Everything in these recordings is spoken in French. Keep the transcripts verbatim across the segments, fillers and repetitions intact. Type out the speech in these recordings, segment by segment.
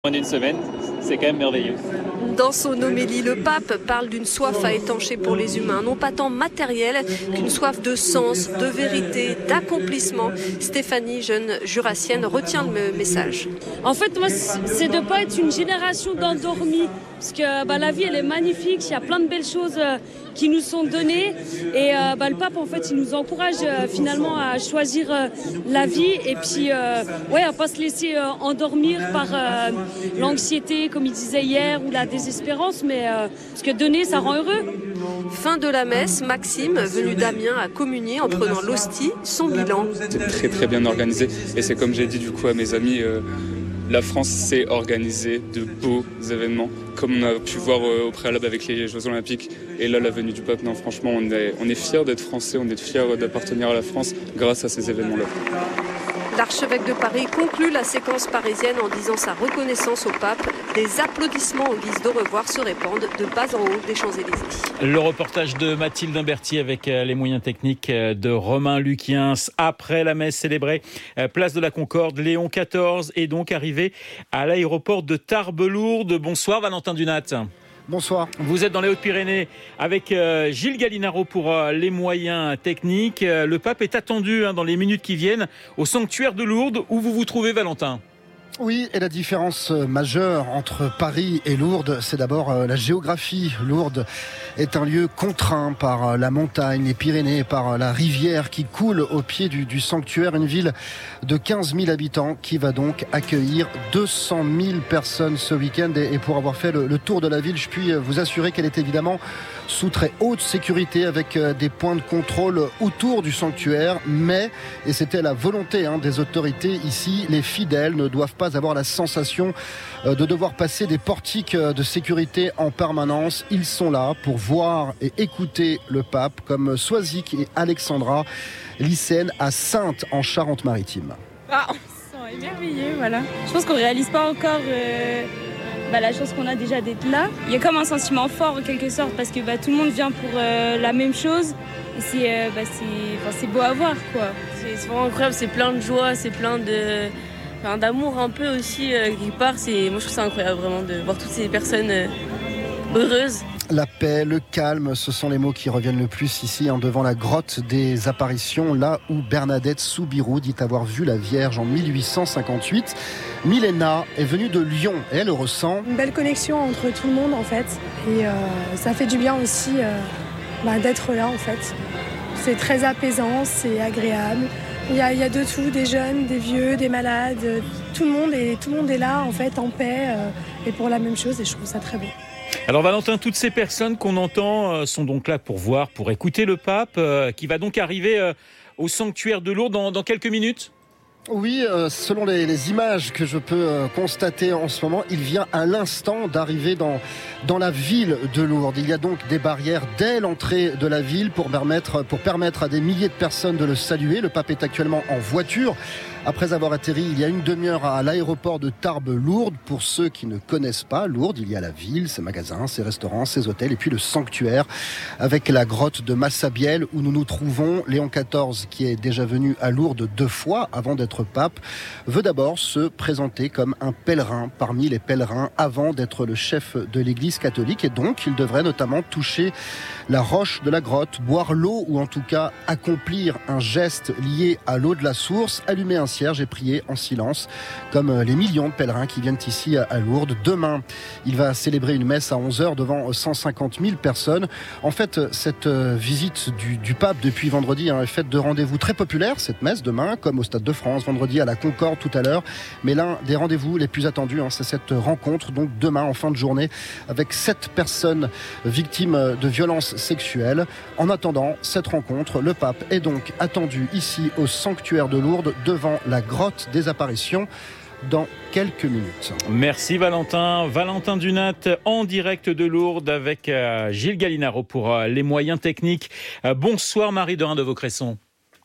En une semaine, c'est quand même merveilleux. Dans son homélie, le pape parle d'une soif à étancher pour les humains, non pas tant matérielle qu'une soif de sens, de vérité, d'accomplissement. Stéphanie, jeune jurassienne, retient le message. En fait, moi, c'est de ne pas être une génération d'endormis. Parce que bah, la vie, elle est magnifique. Il y a plein de belles choses euh, qui nous sont données. Et euh, bah, le pape, en fait, il nous encourage euh, finalement à choisir euh, la vie. Et puis, euh, ouais, à ne pas se laisser euh, endormir par euh, l'anxiété, comme il disait hier, ou la désespérance. Mais euh, parce que donner, ça rend heureux. Fin de la messe, Maxime, venu d'Amiens, a communié en prenant l'hostie, son bilan. C'est très très bien organisé. Et c'est comme j'ai dit du coup à mes amis... Euh, La France s'est organisée de beaux événements, comme on a pu voir au préalable avec les Jeux Olympiques. Et là, la venue du pape, non, franchement, on est, on est fiers d'être français, on est fiers d'appartenir à la France grâce à ces événements-là. L'archevêque de Paris conclut la séquence parisienne en disant sa reconnaissance au pape. Des applaudissements en guise d'au revoir se répandent de bas en haut des Champs-Élysées. Le reportage de Mathilde Imberti avec les moyens techniques de Romain Luquiens. Après la messe célébrée, place de la Concorde, Léon quatorze est donc arrivé à l'aéroport de Tarbes-Lourdes. Bonsoir Valentin Dunat. Bonsoir. Vous êtes dans les Hautes-Pyrénées avec euh, Gilles Gallinaro pour euh, les moyens techniques. Euh, le pape est attendu hein, dans les minutes qui viennent au sanctuaire de Lourdes où vous vous trouvez, Valentin. Oui, et la différence majeure entre Paris et Lourdes, c'est d'abord la géographie. Lourdes est un lieu contraint par la montagne, les Pyrénées, par la rivière qui coule au pied du, du sanctuaire. Une ville de quinze mille habitants qui va donc accueillir deux cent mille personnes ce week-end. Et, et pour avoir fait le, le tour de la ville, je puis vous assurer qu'elle est évidemment sous très haute sécurité avec des points de contrôle autour du sanctuaire. Mais, et c'était la volonté hein, des autorités ici, les fidèles ne doivent pas avoir la sensation de devoir passer des portiques de sécurité en permanence. Ils sont là pour voir et écouter le pape, comme Soisic et Alexandra, lycéennes à Saintes en Charente-Maritime. Ah, on se sent émerveillé, voilà. Je pense qu'on réalise pas encore euh, bah, la chance qu'on a déjà d'être là. Il y a comme un sentiment fort en quelque sorte parce que bah, tout le monde vient pour euh, la même chose. Et c'est, euh, bah, c'est, enfin, c'est beau à voir, quoi. C'est, c'est vraiment incroyable, c'est plein de joie, c'est plein de... Enfin, d'amour un peu aussi euh, quelque part. C'est... Moi je trouve ça incroyable vraiment de voir toutes ces personnes euh, heureuses. La paix, le calme, ce sont les mots qui reviennent le plus ici hein, devant la grotte des apparitions, là où Bernadette Soubirous dit avoir vu la Vierge en mille huit cent cinquante-huit. Milena est venue de Lyon et elle ressent une belle connexion entre tout le monde en fait. Et euh, ça fait du bien aussi euh, bah, d'être là en fait. C'est très apaisant, c'est agréable. Il y, a, il y a de tout, des jeunes, des vieux, des malades. Tout le monde est, tout le monde est là en fait en paix euh, et pour la même chose et je trouve ça très beau. Alors Valentin, toutes ces personnes qu'on entend euh, sont donc là pour voir, pour écouter le pape euh, qui va donc arriver euh, au sanctuaire de Lourdes dans, dans quelques minutes. Oui, euh, selon les, les images que je peux euh, constater en ce moment, il vient à l'instant d'arriver dans, dans la ville de Lourdes. Il y a donc des barrières dès l'entrée de la ville pour permettre, pour permettre à des milliers de personnes de le saluer. Le pape est actuellement en voiture. Après avoir atterri il y a une demi-heure à l'aéroport de Tarbes-Lourdes. Pour ceux qui ne connaissent pas Lourdes, il y a la ville, ses magasins, ses restaurants, ses hôtels et puis le sanctuaire avec la grotte de Massabielle où nous nous trouvons. Léon quatorze, qui est déjà venu à Lourdes deux fois avant d'être pape, veut d'abord se présenter comme un pèlerin parmi les pèlerins avant d'être le chef de l'église catholique. Et donc, il devrait notamment toucher la roche de la grotte, boire l'eau ou en tout cas accomplir un geste lié à l'eau de la source, allumer un cierge et prier en silence comme les millions de pèlerins qui viennent ici à Lourdes. Demain, il va célébrer une messe à onze heures devant cent cinquante mille personnes. En fait, cette visite du, du pape depuis vendredi hein, est faite de rendez-vous très populaires, cette messe demain, comme au Stade de France, vendredi à la Concorde tout à l'heure. Mais l'un des rendez-vous les plus attendus, hein, c'est cette rencontre, donc demain en fin de journée, avec sept personnes victimes de violences sexuelles. En attendant cette rencontre, le pape est donc attendu ici au sanctuaire de Lourdes devant la grotte des apparitions dans quelques minutes. Merci Valentin. Valentin Dunat en direct de Lourdes avec euh, Gilles Gallinaro pour euh, les moyens techniques. Euh, bonsoir Marie Dorin de Vaucresson.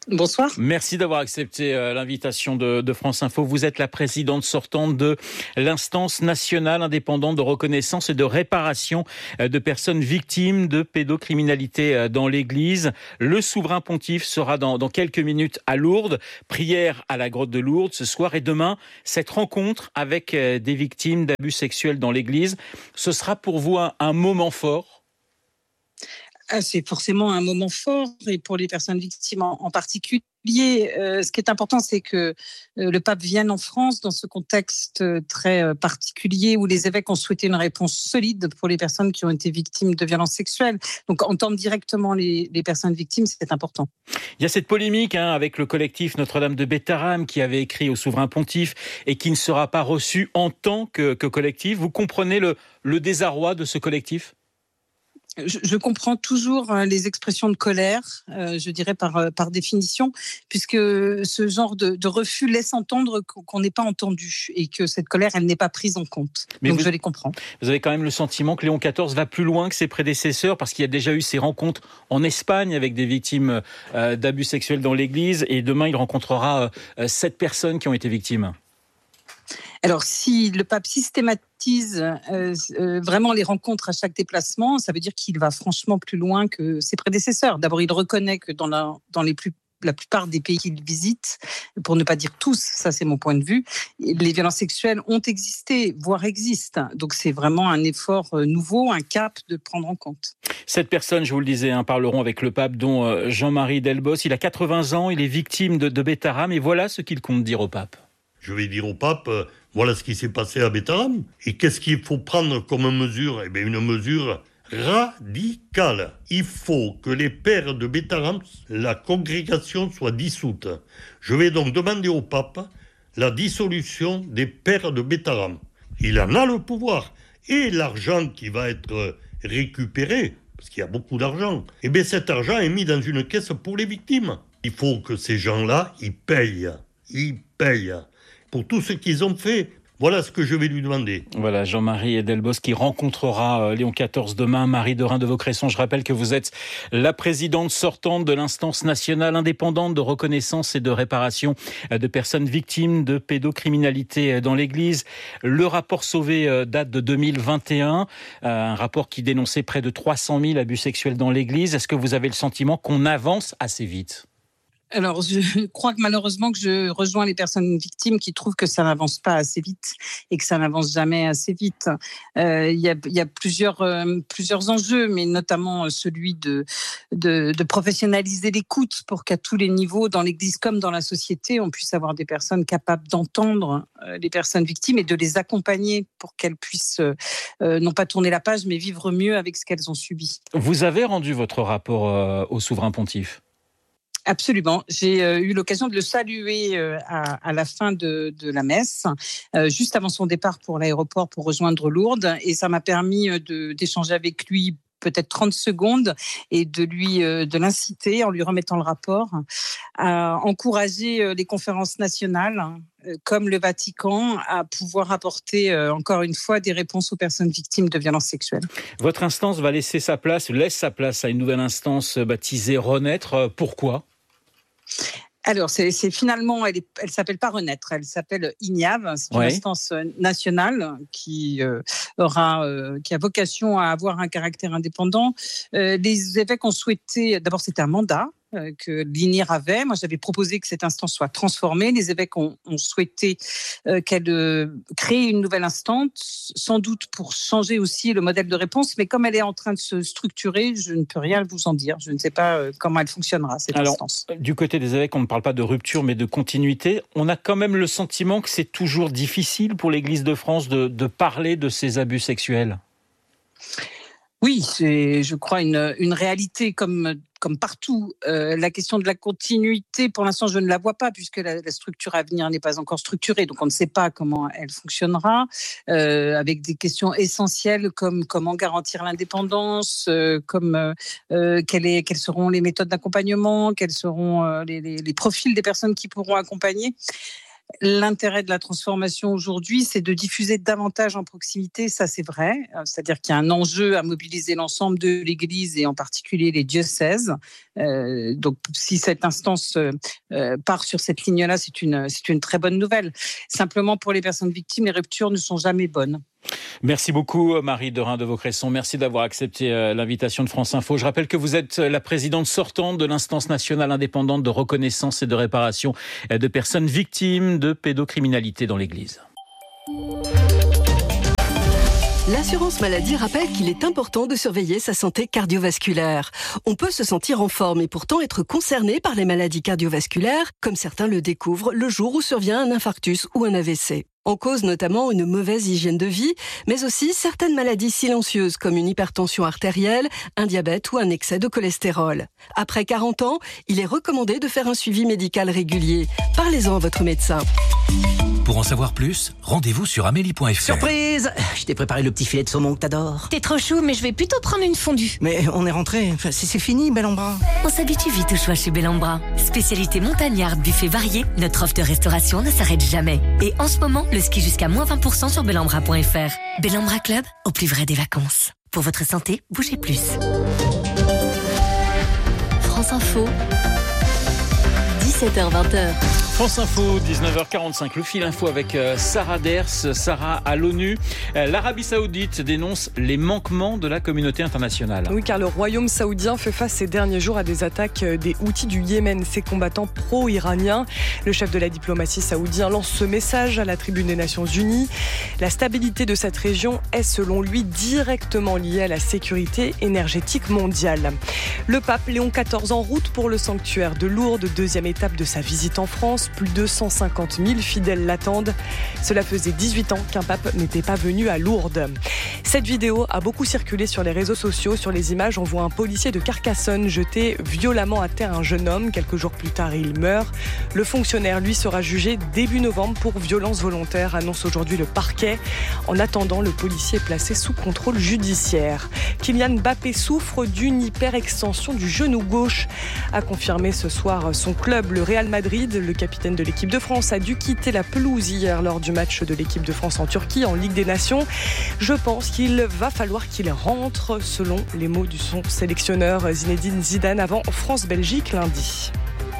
Bonsoir. Merci d'avoir accepté l'invitation de, de France Info. Vous êtes la présidente sortante de l'instance nationale indépendante de reconnaissance et de réparation de personnes victimes de pédocriminalité dans l'Église. Le souverain pontife sera dans, dans quelques minutes à Lourdes. Prière à la grotte de Lourdes ce soir et demain, cette rencontre avec des victimes d'abus sexuels dans l'Église. Ce sera pour vous un, un moment fort? Ah, c'est forcément un moment fort et pour les personnes victimes en, en particulier. Euh, ce qui est important, c'est que euh, le pape vienne en France dans ce contexte très euh, particulier où les évêques ont souhaité une réponse solide pour les personnes qui ont été victimes de violences sexuelles. Donc entendre directement les, les personnes victimes, c'est important. Il y a cette polémique hein, avec le collectif Notre-Dame de Bétharram qui avait écrit au souverain pontife et qui ne sera pas reçu en tant que, que collectif. Vous comprenez le, le désarroi de ce collectif ? Je, je comprends toujours les expressions de colère, euh, je dirais par, par définition, puisque ce genre de, de refus laisse entendre qu'on n'est pas entendu et que cette colère, elle n'est pas prise en compte. Mais donc vous, je les comprends. Vous avez quand même le sentiment que Léon quatorze va plus loin que ses prédécesseurs parce qu'il y a déjà eu ces rencontres en Espagne avec des victimes euh, d'abus sexuels dans l'Église et demain il rencontrera euh, sept personnes qui ont été victimes. Alors, si le pape systématise euh, euh, vraiment les rencontres à chaque déplacement, ça veut dire qu'il va franchement plus loin que ses prédécesseurs. D'abord, il reconnaît que dans, la, dans les plus, la plupart des pays qu'il visite, pour ne pas dire tous, ça c'est mon point de vue, les violences sexuelles ont existé, voire existent. Donc, c'est vraiment un effort nouveau, un cap de prendre en compte. Cette personne, je vous le disais, hein, parleront avec le pape, dont Jean-Marie Delbos. Il a quatre-vingts ans, il est victime de, de Bétharram et voilà ce qu'il compte dire au pape. Je vais dire au pape, euh, voilà ce qui s'est passé à Bétharram. Et qu'est-ce qu'il faut prendre comme mesure ? Eh bien, une mesure radicale. Il faut que les pères de Bétharram, la congrégation soit dissoute. Je vais donc demander au pape la dissolution des pères de Bétharram. Il en a le pouvoir. Et l'argent qui va être récupéré, parce qu'il y a beaucoup d'argent, eh bien, cet argent est mis dans une caisse pour les victimes. Il faut que ces gens-là, ils payent. Ils payent. Pour tout ce qu'ils ont fait. Voilà ce que je vais lui demander. Voilà, Jean-Marie Delbos qui rencontrera Léon quatorze demain. Marie Derain de Vaucresson, je rappelle que vous êtes la présidente sortante de l'instance nationale indépendante de reconnaissance et de réparation de personnes victimes de pédocriminalité dans l'Église. Le rapport Sauvé date de deux mille vingt et un, un rapport qui dénonçait près de trois cent mille abus sexuels dans l'Église. Est-ce que vous avez le sentiment qu'on avance assez vite ? Alors, je crois que malheureusement que je rejoins les personnes victimes qui trouvent que ça n'avance pas assez vite et que ça n'avance jamais assez vite. Euh, il y a, il y a plusieurs, euh, plusieurs enjeux, mais notamment celui de, de, de professionnaliser l'écoute pour qu'à tous les niveaux, dans l'Église comme dans la société, on puisse avoir des personnes capables d'entendre euh, les personnes victimes et de les accompagner pour qu'elles puissent euh, non pas tourner la page, mais vivre mieux avec ce qu'elles ont subi. Vous avez rendu votre rapport euh, au souverain pontife ? Absolument. J'ai euh, eu l'occasion de le saluer euh, à, à la fin de, de la messe, euh, juste avant son départ pour l'aéroport pour rejoindre Lourdes. Et ça m'a permis de, d'échanger avec lui peut-être trente secondes et de lui euh, de l'inciter, en lui remettant le rapport, à encourager les conférences nationales, euh, comme le Vatican, à pouvoir apporter euh, encore une fois des réponses aux personnes victimes de violences sexuelles. Votre instance va laisser sa place, laisse sa place à une nouvelle instance baptisée Renaître. Pourquoi ? Alors, c'est, c'est finalement, elle ne elle s'appelle pas Renaître, elle s'appelle I N I A V. C'est une ouais. instance nationale qui, euh, aura, euh, qui a vocation à avoir un caractère indépendant. Euh, les évêques ont souhaité, d'abord c'était un mandat euh, que l'I N I R avait. Moi, j'avais proposé que cette instance soit transformée. Les évêques ont, ont souhaité euh, qu'elle euh, crée une nouvelle instance, sans doute pour changer aussi le modèle de réponse. Mais comme elle est en train de se structurer, je ne peux rien vous en dire. Je ne sais pas euh, comment elle fonctionnera, cette Alors, instance. Du côté des évêques, on ne parle pas de rupture, mais de continuité. On a quand même le sentiment que c'est toujours difficile pour l'Église de France de, de parler de ces abus sexuels. Oui, c'est, je crois, une, une réalité comme, comme partout. Euh, la question de la continuité, pour l'instant, je ne la vois pas, puisque la, la structure à venir n'est pas encore structurée, donc on ne sait pas comment elle fonctionnera, euh, avec des questions essentielles comme comment garantir l'indépendance, euh, comme euh, quelle est, quelles seront les méthodes d'accompagnement, quels seront euh, les, les, les profils des personnes qui pourront accompagner. L'intérêt de la transformation aujourd'hui, c'est de diffuser davantage en proximité, ça c'est vrai. C'est-à-dire qu'il y a un enjeu à mobiliser l'ensemble de l'Église et en particulier les diocèses. Euh, donc si cette instance euh, part sur cette ligne-là, c'est une, c'est une très bonne nouvelle. Simplement pour les personnes victimes, les ruptures ne sont jamais bonnes. Merci beaucoup Marie Derain de Vaucresson. Merci d'avoir accepté l'invitation de France Info. Je rappelle que vous êtes la présidente sortante de l'instance nationale indépendante de reconnaissance et de réparation de personnes victimes de pédocriminalité dans l'Église. L'assurance maladie rappelle qu'il est important de surveiller sa santé cardiovasculaire. On peut se sentir en forme et pourtant être concerné par les maladies cardiovasculaires, comme certains le découvrent le jour où survient un infarctus ou un A V C. En cause notamment une mauvaise hygiène de vie, mais aussi certaines maladies silencieuses comme une hypertension artérielle, un diabète ou un excès de cholestérol. Après quarante ans, il est recommandé de faire un suivi médical régulier. Parlez-en à votre médecin. Pour en savoir plus, rendez-vous sur amélie point f r. Surprise! Je t'ai préparé le petit filet de saumon que t'adores. T'es trop chou, mais je vais plutôt prendre une fondue. Mais on est rentré, enfin, c'est, c'est fini, Bellambra. On s'habitue vite au choix chez Bellambra. Spécialité montagnarde, buffet varié, notre offre de restauration ne s'arrête jamais. Et en ce moment, le ski jusqu'à moins vingt pour cent sur bellambra point f r. Bellambra Club, au plus vrai des vacances. Pour votre santé, bougez plus. France Info, dix-sept heures vingt. France Info, dix-neuf heures quarante-cinq, le fil info avec Sarah Ders. Sarah, à l'ONU, l'Arabie Saoudite dénonce les manquements de la communauté internationale. Oui, car le royaume saoudien fait face ces derniers jours à des attaques des Houthis du Yémen, ces combattants pro-iraniens. Le chef de la diplomatie saoudien lance ce message à la tribune des Nations Unies. La stabilité de cette région est, selon lui, directement liée à la sécurité énergétique mondiale. Le pape Léon quatorze en route pour le sanctuaire de Lourdes, deuxième étape de sa visite en France. Plus de cent cinquante mille fidèles l'attendent. Cela faisait dix-huit ans qu'un pape n'était pas venu à Lourdes. Cette vidéo a beaucoup circulé sur les réseaux sociaux. Sur les images, on voit un policier de Carcassonne jeter violemment à terre un jeune homme. Quelques jours plus tard, il meurt. Le fonctionnaire, lui, sera jugé début novembre pour violence volontaire, annonce aujourd'hui le parquet. En attendant, le policier est placé sous contrôle judiciaire. Kylian Mbappé souffre d'une hyperextension du genou gauche, a confirmé ce soir son club, le Real Madrid. Le capitaine de l'équipe de France a dû quitter la pelouse hier lors du match de l'équipe de France en Turquie en Ligue des Nations. Je pense qu'il va falloir qu'il rentre, selon les mots de son sélectionneur Zinedine Zidane avant France-Belgique lundi.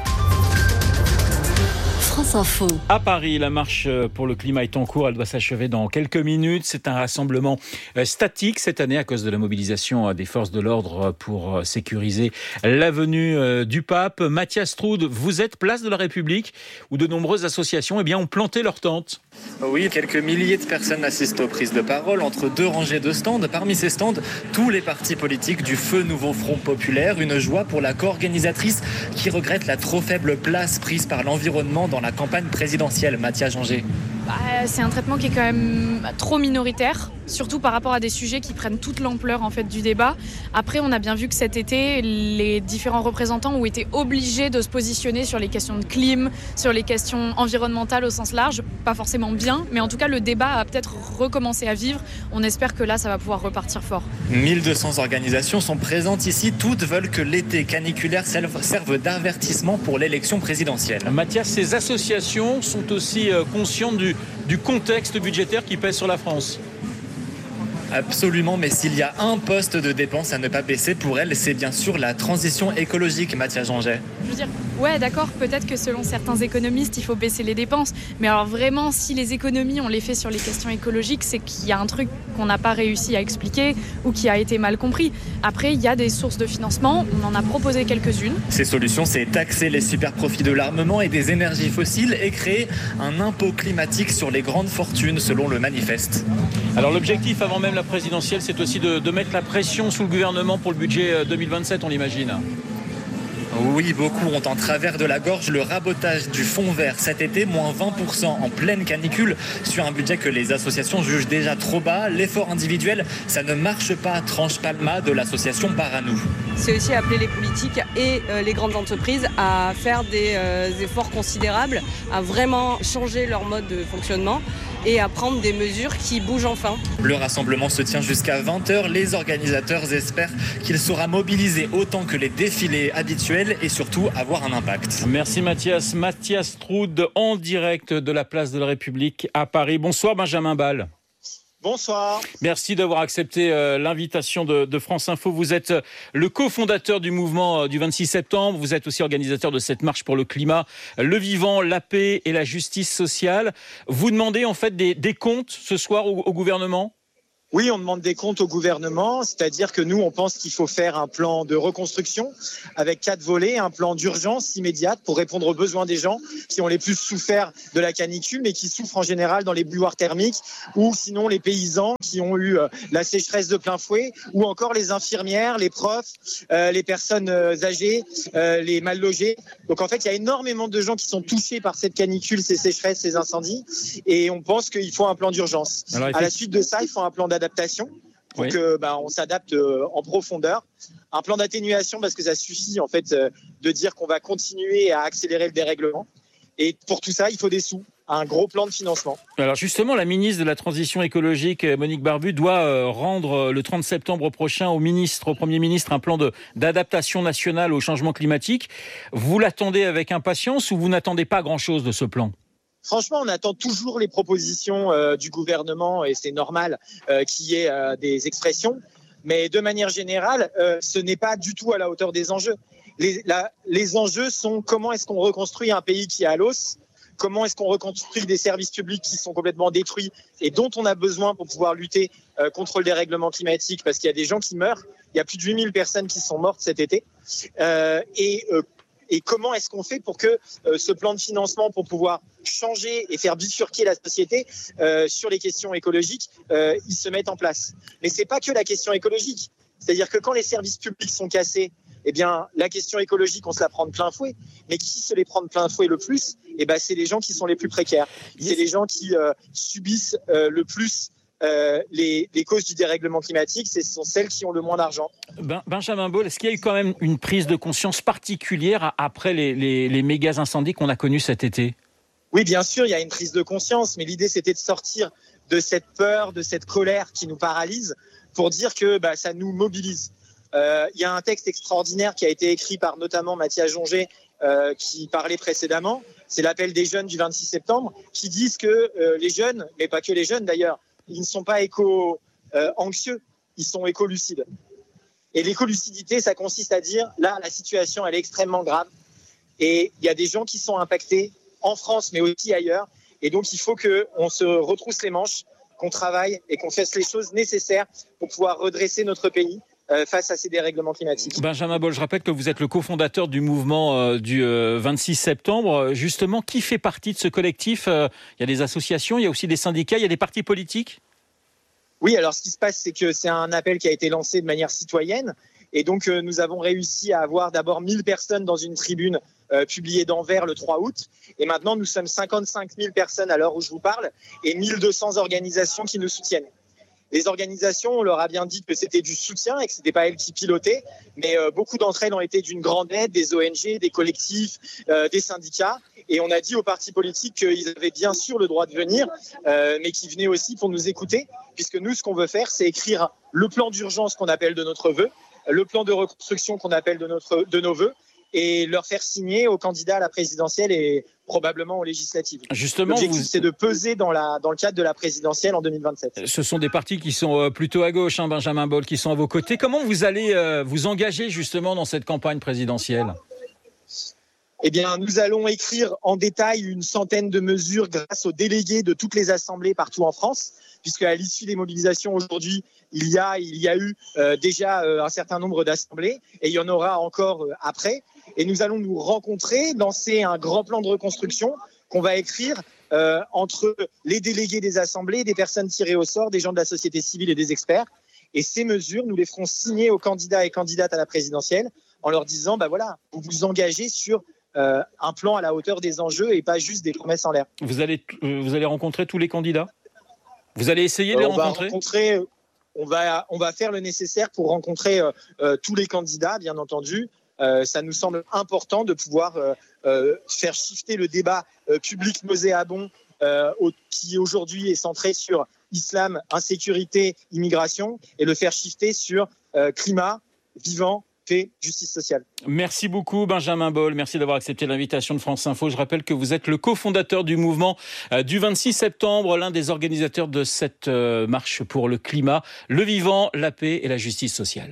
France Info. À Paris, la marche pour le climat est en cours. Elle doit s'achever dans quelques minutes. C'est un rassemblement statique cette année à cause de la mobilisation des forces de l'ordre pour sécuriser la venue du pape. Mathias Strud, vous êtes place de la République où de nombreuses associations eh bien, ont planté leurs tentes. Oui, quelques milliers de personnes assistent aux prises de parole entre deux rangées de stands. Parmi ces stands, tous les partis politiques du feu Nouveau Front Populaire. Une joie pour la co-organisatrice qui regrette la trop faible place prise par l'environnement dans la campagne présidentielle. Mathia Janger. Bah, c'est un traitement qui est quand même trop minoritaire, surtout par rapport à des sujets qui prennent toute l'ampleur en fait, du débat. Après, on a bien vu que cet été, les différents représentants ont été obligés de se positionner sur les questions de clim, sur les questions environnementales au sens large. Pas forcément bien, mais en tout cas, le débat a peut-être recommencé à vivre. On espère que là, ça va pouvoir repartir fort. mille deux cents organisations sont présentes ici. Toutes veulent que l'été caniculaire serve d'avertissement pour l'élection présidentielle. Mathias, ces associations sont aussi conscientes du du contexte budgétaire qui pèse sur la France. Absolument, mais s'il y a un poste de dépense à ne pas baisser pour elle, c'est bien sûr la transition écologique, Mathia Janger. Je veux dire, ouais, d'accord, peut-être que selon certains économistes, il faut baisser les dépenses. Mais alors vraiment, si les économies, on les fait sur les questions écologiques, c'est qu'il y a un truc qu'on n'a pas réussi à expliquer ou qui a été mal compris. Après, il y a des sources de financement, on en a proposé quelques-unes. Ces solutions, c'est taxer les super profits de l'armement et des énergies fossiles et créer un impôt climatique sur les grandes fortunes, selon le manifeste. Alors l'objectif, avant même la présidentielle, c'est aussi de, de mettre la pression sous le gouvernement pour le budget deux mille vingt-sept, on l'imagine. Oui, beaucoup ont en travers de la gorge le rabotage du fonds vert cet été, moins vingt pour cent en pleine canicule, sur un budget que les associations jugent déjà trop bas. L'effort individuel, ça ne marche pas, tranche Palma de l'association Paranou. C'est aussi appeler les politiques et euh, les grandes entreprises à faire des euh, efforts considérables, à vraiment changer leur mode de fonctionnement et à prendre des mesures qui bougent enfin. Le rassemblement se tient jusqu'à vingt heures. Les organisateurs espèrent qu'il sera mobilisé autant que les défilés habituels et surtout avoir un impact. Merci Mathias. Mathias Troud en direct de la place de la République à Paris. Bonsoir Benjamin Ball. Bonsoir. Merci d'avoir accepté euh, l'invitation de, de France Info. Vous êtes euh, le cofondateur du mouvement euh, du vingt-six septembre. Vous êtes aussi organisateur de cette marche pour le climat, le vivant, la paix et la justice sociale. Vous demandez en fait des, des comptes ce soir au, au gouvernement ? Oui, on demande des comptes au gouvernement, c'est-à-dire que nous, on pense qu'il faut faire un plan de reconstruction avec quatre volets, un plan d'urgence immédiate pour répondre aux besoins des gens qui ont les plus souffert de la canicule, mais qui souffrent en général dans les bouilloires thermiques, ou sinon les paysans qui ont eu la sécheresse de plein fouet, ou encore les infirmières, les profs, euh, les personnes âgées, euh, les mal logés. Donc en fait, il y a énormément de gens qui sont touchés par cette canicule, ces sécheresses, ces incendies, et on pense qu'il faut un plan d'urgence. Alors, à la suite de ça, il faut un plan d'adaptation. d'adaptation pour oui. que bah, on s'adapte euh, en profondeur. Un plan d'atténuation parce que ça suffit en fait euh, de dire qu'on va continuer à accélérer le dérèglement. Et pour tout ça, il faut des sous, un gros plan de financement. Alors justement, la ministre de la Transition écologique, Monique Barbu, doit euh, rendre le trente septembre prochain au ministre, au Premier ministre, un plan de, d'adaptation nationale au changement climatique. Vous l'attendez avec impatience ou vous n'attendez pas grand-chose de ce plan ? Franchement, on attend toujours les propositions euh, du gouvernement et c'est normal euh, qu'il y ait euh, des expressions. Mais de manière générale, euh, ce n'est pas du tout à la hauteur des enjeux. Les, la, les enjeux sont comment est-ce qu'on reconstruit un pays qui est à l'os, comment est-ce qu'on reconstruit des services publics qui sont complètement détruits et dont on a besoin pour pouvoir lutter euh, contre le dérèglement climatique parce qu'il y a des gens qui meurent. Il y a plus de huit mille personnes qui sont mortes cet été. Euh, et euh, Et comment est-ce qu'on fait pour que euh, ce plan de financement pour pouvoir changer et faire bifurquer la société euh, sur les questions écologiques, euh, il se mette en place. Mais c'est pas que la question écologique. C'est-à-dire que quand les services publics sont cassés, eh bien, la question écologique, on se la prend de plein fouet. Mais qui se les prend de plein fouet le plus ? Eh ben, c'est les gens qui sont les plus précaires. C'est les gens qui euh, subissent euh, le plus Euh, les, les causes du dérèglement climatique, ce sont celles qui ont le moins d'argent. Ben, Benjamin Ball, est-ce qu'il y a eu quand même une prise de conscience particulière après les, les, les méga incendies qu'on a connus cet été ? Oui, bien sûr, il y a une prise de conscience, mais l'idée c'était de sortir de cette peur, de cette colère qui nous paralyse pour dire que bah, ça nous mobilise. Euh, il y a un texte extraordinaire qui a été écrit par notamment Mathias Jonger euh, qui parlait précédemment, c'est l'appel des jeunes du vingt-six septembre, qui disent que euh, les jeunes, mais pas que les jeunes d'ailleurs, ils ne sont pas éco-anxieux, ils sont éco-lucides. Et l'éco-lucidité, ça consiste à dire, là, la situation, elle est extrêmement grave. Et il y a des gens qui sont impactés en France, mais aussi ailleurs. Et donc, il faut qu'on se retrousse les manches, qu'on travaille et qu'on fasse les choses nécessaires pour pouvoir redresser notre pays face à ces dérèglements climatiques. Benjamin Ball, je rappelle que vous êtes le cofondateur du mouvement du vingt-six septembre. Justement, qui fait partie de ce collectif ? Il y a des associations, il y a aussi des syndicats, il y a des partis politiques ? Oui, alors ce qui se passe, c'est que c'est un appel qui a été lancé de manière citoyenne. Et donc, euh, nous avons réussi à avoir d'abord mille personnes dans une tribune euh, publiée d'Anvers le trois août. Et maintenant, nous sommes cinquante-cinq mille personnes à l'heure où je vous parle et mille deux cents organisations qui nous soutiennent. Les organisations, on leur a bien dit que c'était du soutien et que ce n'était pas elles qui pilotaient, mais euh, beaucoup d'entre elles ont été d'une grande aide, des O N G, des collectifs, euh, des syndicats. Et on a dit aux partis politiques qu'ils avaient bien sûr le droit de venir, euh, mais qu'ils venaient aussi pour nous écouter, puisque nous, ce qu'on veut faire, c'est écrire le plan d'urgence qu'on appelle de notre vœu, le plan de reconstruction qu'on appelle de, notre, de nos vœux, et leur faire signer aux candidats à la présidentielle et probablement aux législatives. Justement, l'objectif, vous... c'est de peser dans, la, dans le cadre de la présidentielle en deux mille vingt-sept. Ce sont des partis qui sont plutôt à gauche, hein, Benjamin Ball, qui sont à vos côtés. Comment vous allez euh, vous engager justement dans cette campagne présidentielle ? Eh bien, nous allons écrire en détail une centaine de mesures grâce aux délégués de toutes les assemblées partout en France, puisque à l'issue des mobilisations aujourd'hui, il y a, il y a eu euh, déjà euh, un certain nombre d'assemblées et il y en aura encore euh, après. Et nous allons nous rencontrer, lancer un grand plan de reconstruction qu'on va écrire euh, entre les délégués des assemblées, des personnes tirées au sort, des gens de la société civile et des experts. Et ces mesures, nous les ferons signer aux candidats et candidates à la présidentielle en leur disant, bah voilà, vous vous engagez sur euh, un plan à la hauteur des enjeux et pas juste des promesses en l'air. Vous allez, euh, vous allez rencontrer tous les candidats ? Vous allez essayer de les euh, on rencontrer, va rencontrer on, va, on va faire le nécessaire pour rencontrer euh, euh, tous les candidats, bien entendu. Euh, ça nous semble important de pouvoir euh, euh, faire shifter le débat euh, public nauséabond euh, au, qui aujourd'hui est centré sur islam, insécurité, immigration, et le faire shifter sur euh, climat, vivant, paix, justice sociale. Merci beaucoup Benjamin Boll, merci d'avoir accepté l'invitation de France Info. Je rappelle que vous êtes le cofondateur du mouvement euh, du vingt-six septembre, l'un des organisateurs de cette euh, marche pour le climat, le vivant, la paix et la justice sociale.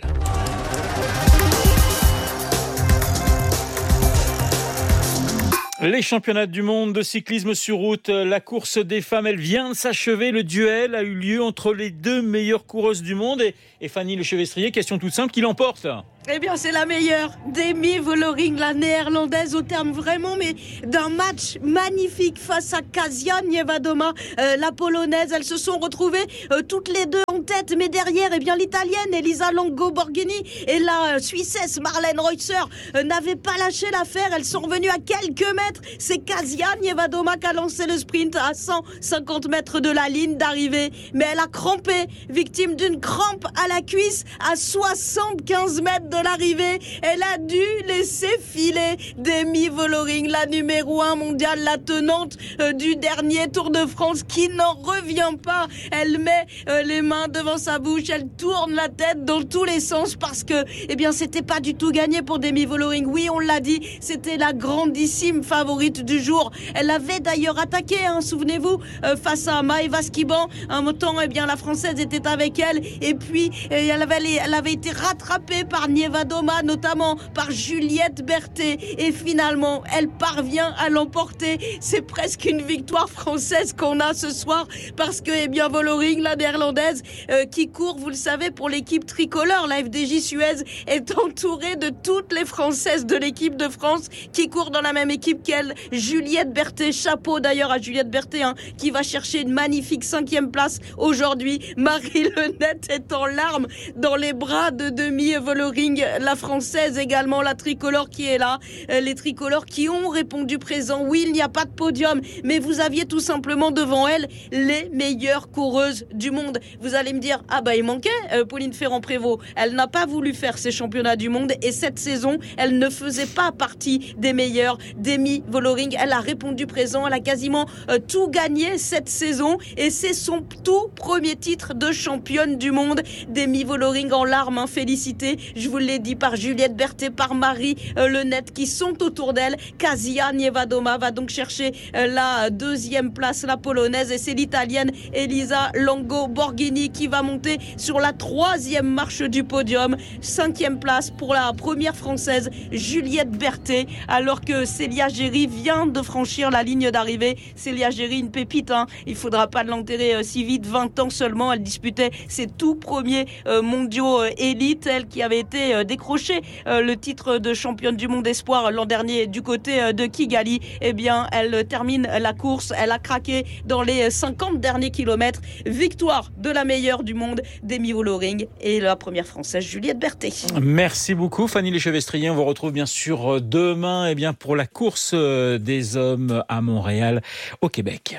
Les championnats du monde de cyclisme sur route, la course des femmes, elle vient de s'achever. Le duel a eu lieu entre les deux meilleures coureuses du monde. Et, et Fanny Lechevestrier, question toute simple, qui l'emporte ? Eh bien, c'est la meilleure. Demi Vollering, la néerlandaise, au terme vraiment mais d'un match magnifique face à Kasia Niewedoma, euh, la polonaise. Elles se sont retrouvées euh, toutes les deux en tête, mais derrière, eh bien, l'italienne Elisa Longo Borghini et la euh, suissesse Marlène Reusser euh, n'avaient pas lâché l'affaire. Elles sont revenues à quelques mètres. C'est Kasia Niewedoma qui a lancé le sprint à cent cinquante mètres de la ligne d'arrivée, mais elle a crampé, victime d'une crampe à la cuisse à soixante-quinze mètres de l'arrivée. Elle a dû laisser filer Demi Vollering, la numéro un mondiale, la tenante euh, du dernier Tour de France, qui n'en revient pas. Elle met euh, les mains devant sa bouche, elle tourne la tête dans tous les sens parce que, eh bien, c'était pas du tout gagné pour Demi Vollering. Oui, on l'a dit, c'était la grandissime favorite du jour. Elle avait d'ailleurs attaqué, hein, souvenez-vous, euh, face à Maëva Skiban. Un temps, eh bien, la Française était avec elle et puis euh, elle, avait, elle avait été rattrapée par Niewedoma, notamment par Juliette Berthet, et finalement elle parvient à l'emporter. C'est presque une victoire française qu'on a ce soir parce que, eh bien, Vollering, la néerlandaise euh, qui court, vous le savez, pour l'équipe tricolore, la F D J Suez, est entourée de toutes les Françaises de l'équipe de France qui courent dans la même équipe qu'elle. Juliette Berthet, chapeau d'ailleurs à Juliette Berthet, hein, qui va chercher une magnifique cinquième place aujourd'hui. Marie Lenette est en larmes dans les bras de Demi Vollering, la française également, la tricolore qui est là, les tricolores qui ont répondu présent. Oui, il n'y a pas de podium, mais vous aviez tout simplement devant elle les meilleures coureuses du monde. Vous allez me dire, ah bah il manquait euh, Pauline Ferrand-Prévot. Elle n'a pas voulu faire ces championnats du monde et cette saison, elle ne faisait pas partie des meilleures. Demi Vollering, elle a répondu présent, elle a quasiment euh, tout gagné cette saison et c'est son tout premier titre de championne du monde. Demi Vollering en larmes, hein, félicité, je vous l'ai dit, par Juliette Berthet, par Marie euh, Lenette qui sont autour d'elle. Kasia Niewedoma va donc chercher euh, la deuxième place, la polonaise, et c'est l'italienne Elisa Longo Borghini qui va monter sur la troisième marche du podium. Cinquième place pour la première française Juliette Berthet, alors que Célia Géry vient de franchir la ligne d'arrivée. Célia Géry, une pépite, hein. Il faudra pas l'enterrer euh, si vite, vingt ans seulement. Elle disputait ses tout premiers euh, mondiaux euh, élites, elle qui avait été euh, décroché euh, le titre de championne du monde espoir l'an dernier du côté euh, de Kigali. Eh bien, elle termine la course, elle a craqué dans les cinquante derniers kilomètres. Victoire de la meilleure du monde, Demi Vollering, et la première française Juliette Berthet. Merci beaucoup Fanny Lechevestrier. On vous retrouve bien sûr demain, eh bien, pour la course des hommes à Montréal, au Québec.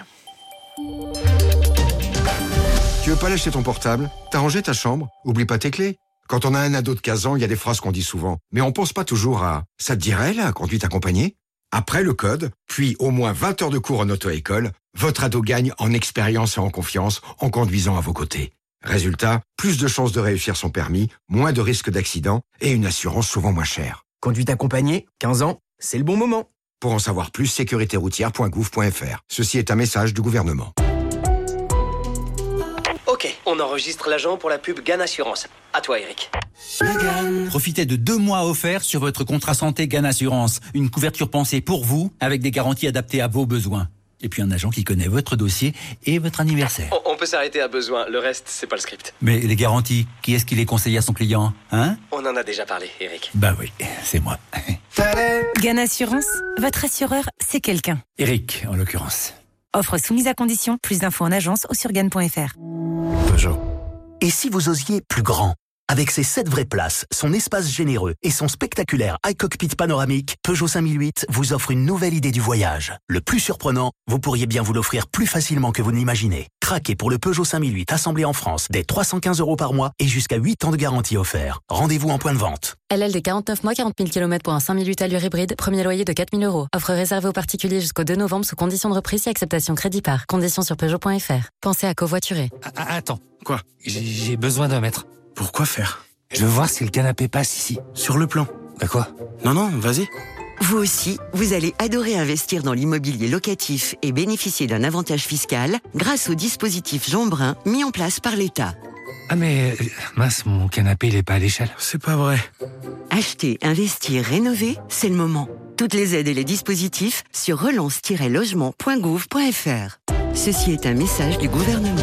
Tu veux pas lâcher ton portable? T'as rangé ta chambre? Oublie pas tes clés. Quand on a un ado de quinze ans, il y a des phrases qu'on dit souvent. Mais on pense pas toujours à « ça te dirait, la conduite accompagnée ?» Après le code, puis au moins vingt heures de cours en auto-école, votre ado gagne en expérience et en confiance en conduisant à vos côtés. Résultat, plus de chances de réussir son permis, moins de risques d'accident et une assurance souvent moins chère. Conduite accompagnée, quinze ans, c'est le bon moment. Pour en savoir plus, sécurité routière point gouv point f r. Ceci est un message du gouvernement. Ok, on enregistre l'agent pour la pub Gan Assurance. À toi, Eric. Profitez de deux mois offerts sur votre contrat santé Gan Assurance. Une couverture pensée pour vous, avec des garanties adaptées à vos besoins. Et puis un agent qui connaît votre dossier et votre anniversaire. On, on peut s'arrêter à besoin, le reste, c'est pas le script. Mais les garanties, qui est-ce qui les conseille à son client, hein? On en a déjà parlé, Eric. Bah oui, c'est moi. Gan Assurance, votre assureur, c'est quelqu'un. Eric, en l'occurrence. Offre soumise à condition, plus d'infos en agence ou sur gan point f r. Peugeot. Et si vous osiez plus grand? Avec ses sept vraies places, son espace généreux et son spectaculaire iCockpit panoramique, Peugeot cinq mille huit vous offre une nouvelle idée du voyage. Le plus surprenant, vous pourriez bien vous l'offrir plus facilement que vous ne l'imaginez. Craquez pour le Peugeot cinq mille huit assemblé en France dès trois cent quinze euros par mois et jusqu'à huit ans de garantie offert. Rendez-vous en point de vente. L L D quarante-neuf mois, quarante mille kilomètres pour un cinq mille huit allure hybride, premier loyer de quatre mille euros. Offre réservée aux particuliers jusqu'au deux novembre sous conditions de reprise et acceptation crédit par. Conditions sur Peugeot point F R. Pensez à covoiturer. Ah, attends. Quoi ? J'ai besoin d'un mètre. Pourquoi faire ? Je veux voir si le canapé passe ici. Sur le plan. Bah quoi ? Non, non, vas-y. Vous aussi, vous allez adorer investir dans l'immobilier locatif et bénéficier d'un avantage fiscal grâce au dispositif Jean Brun mis en place par l'État. Ah mais, mince, mon canapé, il est pas à l'échelle. C'est pas vrai. Acheter, investir, rénover, c'est le moment. Toutes les aides et les dispositifs sur relance tiret logement point gouv point F R. Ceci est un message du gouvernement.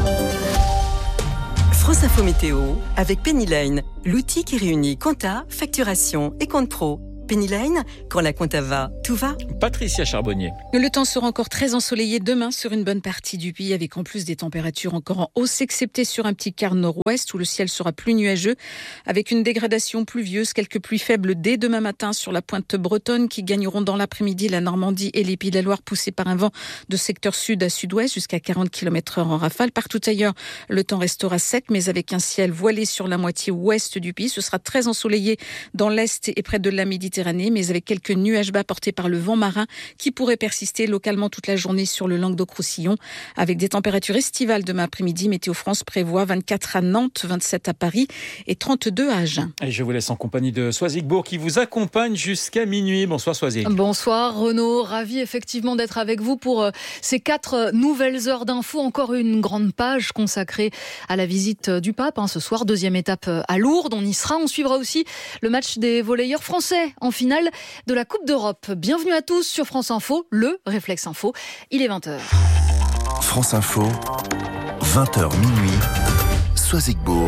France Info Météo avec Pennyline, l'outil qui réunit compta, facturation et compte pro. Pennyline, quand la compta va, tout va. Patricia Charbonnier. Le temps sera encore très ensoleillé demain sur une bonne partie du pays, avec en plus des températures encore en hausse, excepté sur un petit quart nord-ouest où le ciel sera plus nuageux, avec une dégradation pluvieuse, quelques pluies faibles dès demain matin sur la pointe bretonne qui gagneront dans l'après-midi la Normandie et les Pays de la Loire, poussés par un vent de secteur sud à sud-ouest jusqu'à quarante kilomètres heure en rafale. Partout ailleurs, le temps restera sec, mais avec un ciel voilé sur la moitié ouest du pays. Ce sera très ensoleillé dans l'est et près de la Méditerranée, mais avec quelques nuages bas portés par le vent marin qui pourraient persister localement toute la journée sur le Languedoc-Roussillon, avec des températures estivales demain après-midi. Météo France prévoit vingt-quatre à Nantes, vingt-sept à Paris et trente-deux à Agen. Et je vous laisse en compagnie de Soisig Bourg qui vous accompagne jusqu'à minuit. Bonsoir Soisig. Bonsoir Renaud, ravi effectivement d'être avec vous pour ces quatre nouvelles heures d'infos. Encore une grande page consacrée à la visite du pape hein, ce soir, deuxième étape à Lourdes. On y sera, on suivra aussi le match des volleyeurs français en finale de la Coupe d'Europe. Bienvenue à tous sur France Info, le Réflexe Info. Il est vingt heures. France Info, vingt heures minuit, Soisig Bourg.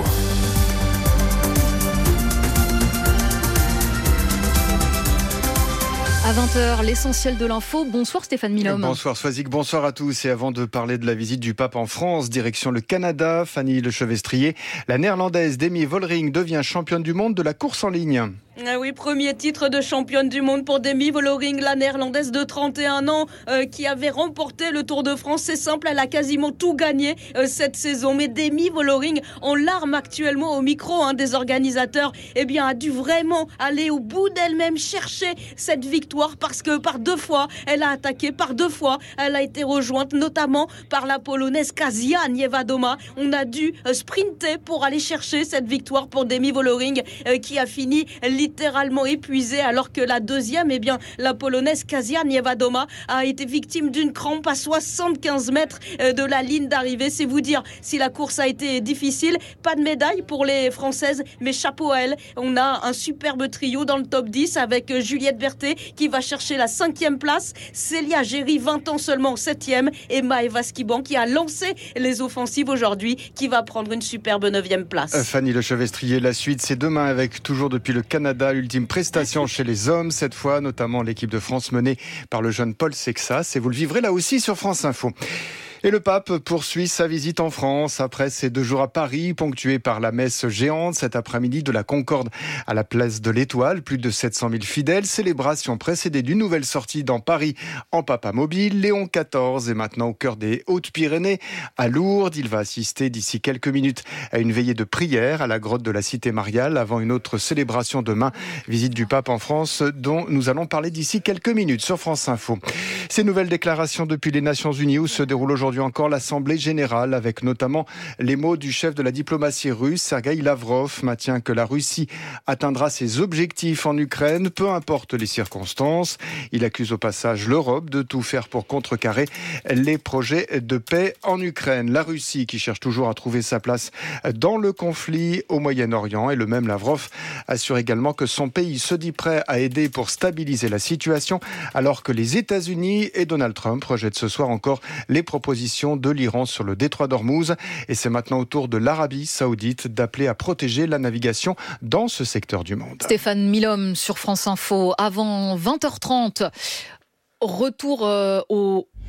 À vingt heures, l'essentiel de l'info. Bonsoir Stéphane Milhomme. Bonsoir Soisig, bonsoir à tous. Et avant de parler de la visite du pape en France, direction le Canada, Fanny Lechevestrier, la néerlandaise Demi Vollering devient championne du monde de la course en ligne. Ah oui, premier titre de championne du monde pour Demi Vollering, la néerlandaise de trente et un ans euh, qui avait remporté le Tour de France. C'est simple, elle a quasiment tout gagné euh, cette saison. Mais Demi Vollering, en larmes actuellement au micro hein, des organisateurs, eh bien, a dû vraiment aller au bout d'elle-même, chercher cette victoire parce que par deux fois, elle a attaqué, par deux fois, elle a été rejointe notamment par la Polonaise Kasia Niewiadoma. On a dû euh, sprinter pour aller chercher cette victoire pour Demi Vollering euh, qui a fini littéralement épuisée, alors que la deuxième, eh bien, la Polonaise Kasia Niewiadoma a été victime d'une crampe à soixante-quinze mètres de la ligne d'arrivée. C'est vous dire si la course a été difficile. Pas de médaille pour les Françaises, mais chapeau à elles. On a un superbe trio dans le top dix avec Juliette Berthet qui va chercher la cinquième place, Célia Géry, vingt ans seulement, septième, et Maëva Skiban qui a lancé les offensives aujourd'hui, qui va prendre une superbe neuvième place. Fanny Lechevestrier, la suite c'est demain avec toujours depuis le Canada, ultime prestation chez les hommes, cette fois notamment l'équipe de France menée par le jeune Paul Sexas, et vous le vivrez là aussi sur France Info. Et le pape poursuit sa visite en France après ses deux jours à Paris, ponctués par la messe géante cet après-midi de la Concorde à la place de l'Étoile. Plus de sept cent mille fidèles, célébration précédée d'une nouvelle sortie dans Paris en papa mobile. Léon quatorze est maintenant au cœur des Hautes-Pyrénées, à Lourdes. Il va assister d'ici quelques minutes à une veillée de prière à la grotte de la Cité Mariale avant une autre célébration demain. Visite du pape en France dont nous allons parler d'ici quelques minutes sur France Info. Ces nouvelles déclarations depuis les Nations Unies où se déroule aujourd'hui encore l'Assemblée générale avec notamment les mots du chef de la diplomatie russe, Sergueï Lavrov, maintient que la Russie atteindra ses objectifs en Ukraine, peu importe les circonstances. Il accuse au passage l'Europe de tout faire pour contrecarrer les projets de paix en Ukraine. La Russie qui cherche toujours à trouver sa place dans le conflit au Moyen-Orient, et le même Lavrov assure également que son pays se dit prêt à aider pour stabiliser la situation alors que les États-Unis et Donald Trump rejettent ce soir encore les propositions de l'Iran sur le détroit d'Ormuz. Et c'est maintenant au tour de l'Arabie Saoudite d'appeler à protéger la navigation dans ce secteur du monde. Stéphane Milhomme sur France Info. Avant vingt heures trente, retour euh, au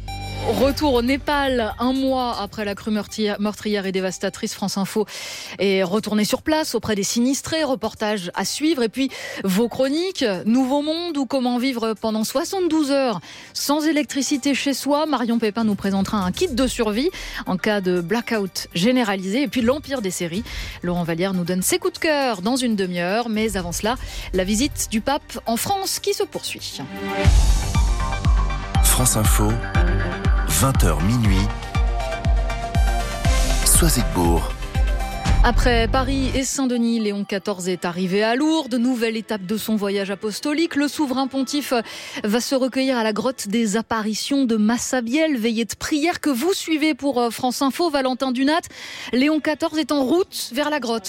Retour au Népal, un mois après la crue meurtrière et dévastatrice. France Info est retourné sur place auprès des sinistrés. Reportage à suivre. Et puis, vos chroniques, Nouveau Monde ou comment vivre pendant soixante-douze heures sans électricité chez soi. Marion Pépin nous présentera un kit de survie en cas de blackout généralisé. Et puis, l'empire des séries. Laurent Vallière nous donne ses coups de cœur dans une demi-heure. Mais avant cela, la visite du pape en France qui se poursuit. France Info, vingt heures minuit, Soisigbourg. Après Paris et Saint-Denis, Léon quatorze est arrivé à Lourdes. Nouvelle étape de son voyage apostolique. Le souverain pontife va se recueillir à la grotte des apparitions de Massabielle. Veillée de prière que vous suivez pour France Info. Valentin Dunat, Léon quatorze est en route vers la grotte.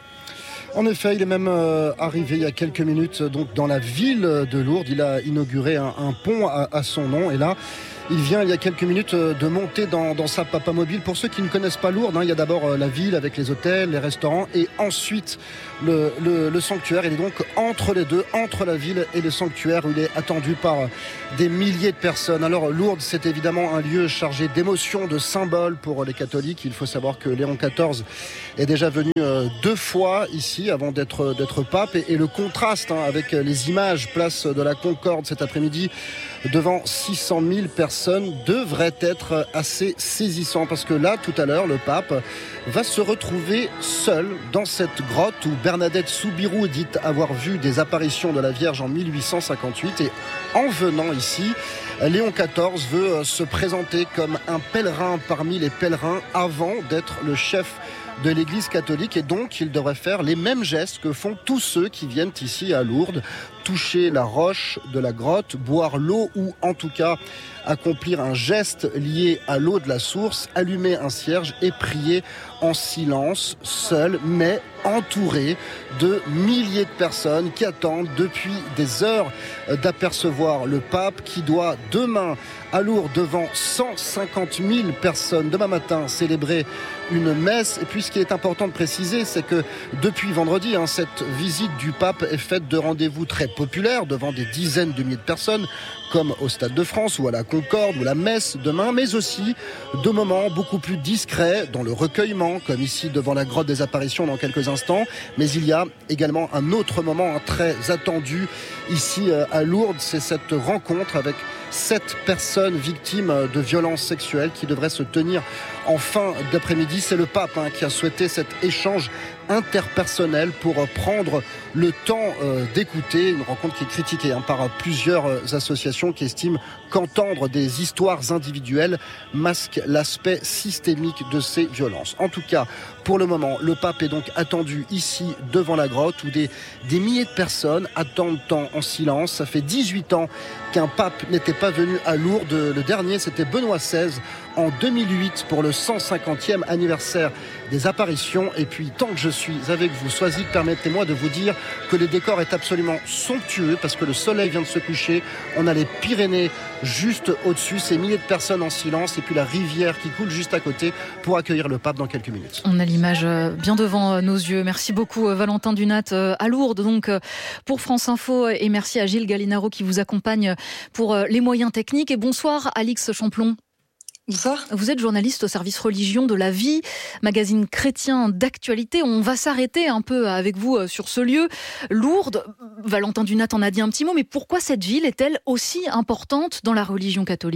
En effet, il est même euh, arrivé il y a quelques minutes donc dans la ville de Lourdes. Il a inauguré un, un pont à, à son nom. Et là, il vient il y a quelques minutes de monter dans, dans sa papamobile. Pour ceux qui ne connaissent pas Lourdes, hein, il y a d'abord euh, la ville avec les hôtels, les restaurants et ensuite le, le, le sanctuaire. Il est donc entre les deux, entre la ville et le sanctuaire où il est attendu par des milliers de personnes. Alors Lourdes, c'est évidemment un lieu chargé d'émotions, de symboles pour les catholiques. Il faut savoir que Léon quatorze est déjà venu euh, deux fois ici avant d'être, d'être pape. Et, et le contraste hein, avec les images, place de la Concorde cet après-midi, devant six cent mille personnes, devrait être assez saisissant. Parce que là, tout à l'heure, le pape va se retrouver seul dans cette grotte où Bernadette Soubirous dit avoir vu des apparitions de la Vierge en mille huit cent cinquante-huit. Et en venant ici, Léon quatorze veut se présenter comme un pèlerin parmi les pèlerins avant d'être le chef de l'Église catholique, et donc il devrait faire les mêmes gestes que font tous ceux qui viennent ici à Lourdes, toucher la roche de la grotte, boire l'eau ou en tout cas accomplir un geste lié à l'eau de la source, allumer un cierge et prier en silence, seul, mais entouré de milliers de personnes qui attendent depuis des heures d'apercevoir le pape qui doit demain à Lourdes devant cent cinquante mille personnes, demain matin, célébrer une messe. Et puis ce qui est important de préciser, c'est que depuis vendredi, hein, cette visite du pape est faite de rendez-vous très populaires devant des dizaines de milliers de personnes, comme au Stade de France ou à la Concorde ou la messe demain, mais aussi de moments beaucoup plus discrets dans le recueillement, comme ici devant la grotte des apparitions dans quelques instants. Mais il y a également un autre moment très attendu ici à Lourdes, c'est cette rencontre avec sept personnes victimes de violences sexuelles qui devraient se tenir en fin d'après-midi. C'est le pape hein, qui a souhaité cet échange interpersonnel pour prendre le temps euh, d'écouter. Une rencontre qui est critiquée hein, par plusieurs euh, associations qui estiment qu'entendre des histoires individuelles masque l'aspect systémique de ces violences. En tout cas, pour le moment, le pape est donc attendu ici devant la grotte où des, des milliers de personnes attendent en, en silence. Ça fait dix-huit ans qu'un pape n'était pas venu à Lourdes. Le dernier, c'était Benoît seize en deux mille huit pour le cent cinquantième anniversaire des apparitions. Et puis, tant que je suis avec vous, Soisig, permettez-moi de vous dire que le décor est absolument somptueux parce que le soleil vient de se coucher. On a les Pyrénées juste au-dessus, ces milliers de personnes en silence et puis la rivière qui coule juste à côté pour accueillir le pape dans quelques minutes. On a l'image bien devant nos yeux. Merci beaucoup Valentin Dunat à Lourdes donc pour France Info et merci à Gilles Gallinaro qui vous accompagne pour les moyens techniques. Et bonsoir Alix Champlon. Bonsoir. Vous êtes journaliste au service religion de La Vie, magazine chrétien d'actualité. On va s'arrêter un peu avec vous sur ce lieu. Lourdes, Valentin Dunat en a dit un petit mot, mais pourquoi cette ville est-elle aussi importante dans la religion catholique ?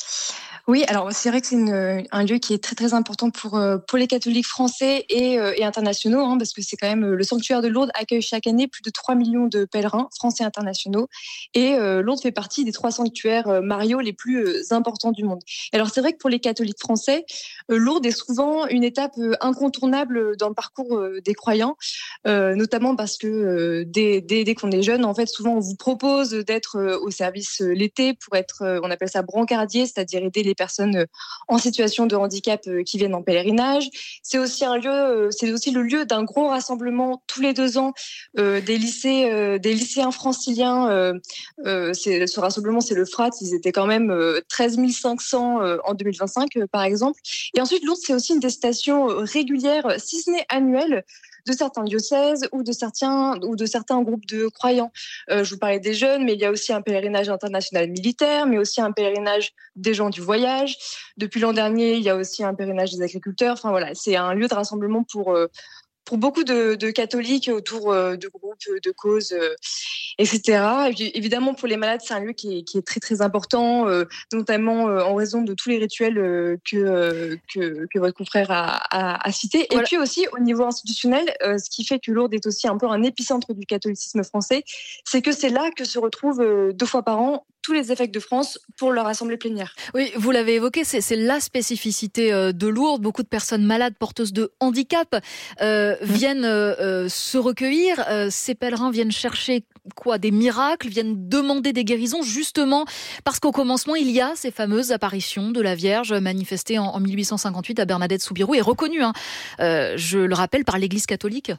Oui, alors c'est vrai que c'est une, un lieu qui est très très important pour pour les catholiques français et, et internationaux, hein, parce que c'est quand même le sanctuaire de Lourdes accueille chaque année plus de trois millions de pèlerins français et internationaux, et euh, Lourdes fait partie des trois sanctuaires mariaux les plus euh, importants du monde. Alors c'est vrai que pour les catholiques français, euh, Lourdes est souvent une étape euh, incontournable dans le parcours euh, des croyants, euh, notamment parce que euh, dès, dès, dès qu'on est jeune, en fait, souvent on vous propose d'être euh, au service euh, l'été pour être, euh, on appelle ça brancardier, c'est-à-dire aider les personnes en situation de handicap qui viennent en pèlerinage. C'est aussi un lieu, c'est aussi le lieu d'un gros rassemblement tous les deux ans euh, des lycées, euh, des lycéens franciliens. Euh, euh, c'est, ce rassemblement, c'est le F R A T. Ils étaient quand même euh, treize mille cinq cents euh, en deux mille vingt-cinq, euh, par exemple. Et ensuite, Lourdes, c'est aussi une des stations régulières, si ce n'est annuelle, de certains diocèses ou de certains, ou de certains groupes de croyants. Euh, je vous parlais des jeunes, mais il y a aussi un pèlerinage international militaire, mais aussi un pèlerinage des gens du voyage. Depuis l'an dernier, il y a aussi un pèlerinage des agriculteurs. Enfin voilà, c'est un lieu de rassemblement pour... Euh, pour beaucoup de, de catholiques autour euh, de groupes, de causes, euh, et cetera. Et puis, évidemment, pour les malades, c'est un lieu qui est, qui est très, très important, euh, notamment euh, en raison de tous les rituels euh, que, euh, que, que votre confrère a, a, a cités. Voilà. Et puis aussi, au niveau institutionnel, euh, ce qui fait que Lourdes est aussi un peu un épicentre du catholicisme français, c'est que c'est là que se retrouvent euh, deux fois par an tous les évêques de France pour leur assemblée plénière. Oui, vous l'avez évoqué, c'est, c'est la spécificité euh, de Lourdes. Beaucoup de personnes malades, porteuses de handicap, euh, mmh. viennent euh, se recueillir. Euh, ces pèlerins viennent chercher quoi ? Des miracles, viennent demander des guérisons, justement parce qu'au commencement, il y a ces fameuses apparitions de la Vierge manifestées en, en mille huit cent cinquante-huit à Bernadette-Soubirous et reconnues, hein, euh, je le rappelle, par l'Église catholique.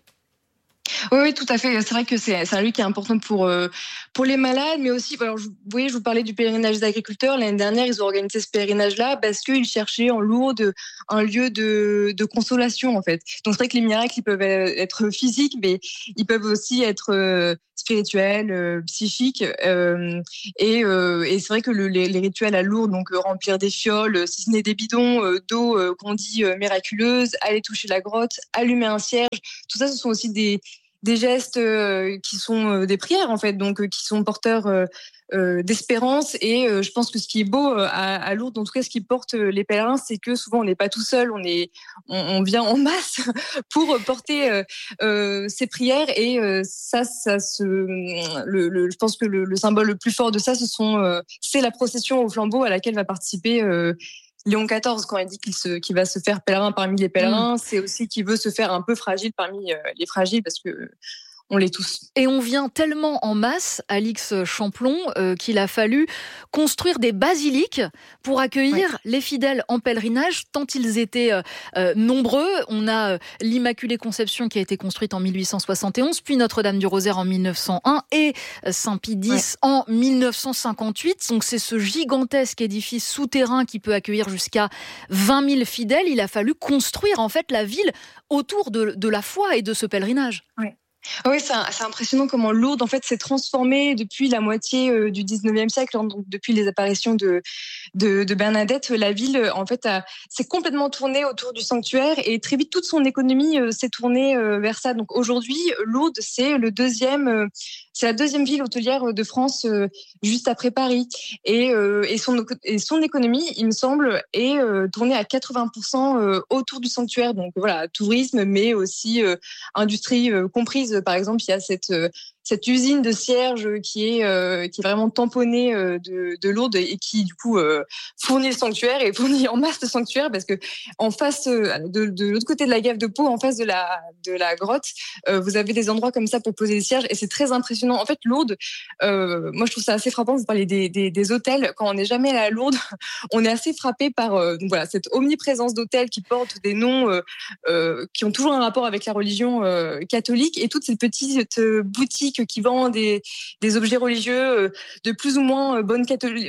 Oui, oui, tout à fait. C'est vrai que c'est, c'est un lieu qui est important pour, euh, pour les malades, mais aussi, alors, vous voyez, je vous parlais du pèlerinage des agriculteurs. L'année dernière, ils ont organisé ce pèlerinage-là parce qu'ils cherchaient en Lourdes un lieu de, de consolation, en fait. Donc, c'est vrai que les miracles, ils peuvent être physiques, mais ils peuvent aussi être euh, spirituels, euh, psychiques. Euh, et, euh, et c'est vrai que le, les, les rituels à Lourdes, donc euh, remplir des fioles, si ce n'est des bidons euh, d'eau euh, qu'on dit euh, miraculeuse, aller toucher la grotte, allumer un cierge, tout ça, ce sont aussi des des gestes euh, qui sont euh, des prières en fait, donc euh, qui sont porteurs euh, euh, d'espérance. Et euh, je pense que ce qui est beau euh, à, à Lourdes, en tout cas ce qui porte euh, les pèlerins, c'est que souvent on n'est pas tout seul, on est, on, on vient en masse pour porter euh, euh, ces prières. Et euh, ça, ça se, le, le, je pense que le, le symbole le plus fort de ça, ce sont, euh, c'est la procession au flambeau à laquelle va participer Euh, Léon quatorze, quand il dit qu'il, se, qu'il va se faire pèlerin parmi les pèlerins, mmh. c'est aussi qu'il veut se faire un peu fragile parmi euh, les fragiles, parce que on l'est tous. Et on vient tellement en masse, Alix Champlon, euh, qu'il a fallu construire des basiliques pour accueillir ouais. les fidèles en pèlerinage, tant ils étaient euh, nombreux. On a euh, l'Immaculée Conception qui a été construite en mille huit cent soixante et onze, puis Notre-Dame du Rosaire en mille neuf cent un et Saint-Pie X ouais. en mille neuf cent cinquante-huit. Donc c'est ce gigantesque édifice souterrain qui peut accueillir jusqu'à vingt mille fidèles. Il a fallu construire en fait la ville autour de, de la foi et de ce pèlerinage. Ouais. Oui, c'est, c'est impressionnant comment Lourdes en fait s'est transformée depuis la moitié euh, du dix-neuvième siècle, donc depuis les apparitions de de, de Bernadette. La ville en fait a, s'est complètement tournée autour du sanctuaire et très vite toute son économie euh, s'est tournée euh, vers ça. Donc aujourd'hui, Lourdes c'est le deuxième, euh, c'est la deuxième ville hôtelière de France, euh, juste après Paris. Et euh, et son et son économie, il me semble, est euh, tournée à quatre-vingts pour cent euh, autour du sanctuaire. Donc voilà, tourisme, mais aussi euh, industrie euh, comprise. Par exemple, il y a cette cette usine de cierges qui est euh, qui est vraiment tamponnée euh, de, de Lourdes et qui du coup euh, fournit le sanctuaire et fournit en masse le sanctuaire, parce que en face euh, de, de l'autre côté de la gave de Pau, en face de la de la grotte, euh, vous avez des endroits comme ça pour poser des cierges et c'est très impressionnant. En fait, Lourdes, euh, moi je trouve ça assez frappant. Vous parlez des des, des hôtels. Quand on n'est jamais allé à Lourdes, on est assez frappé par euh, donc voilà cette omniprésence d'hôtels qui portent des noms euh, euh, qui ont toujours un rapport avec la religion euh, catholique, et toutes ces petites euh, boutiques qui vendent des, des objets religieux de plus ou moins bonne,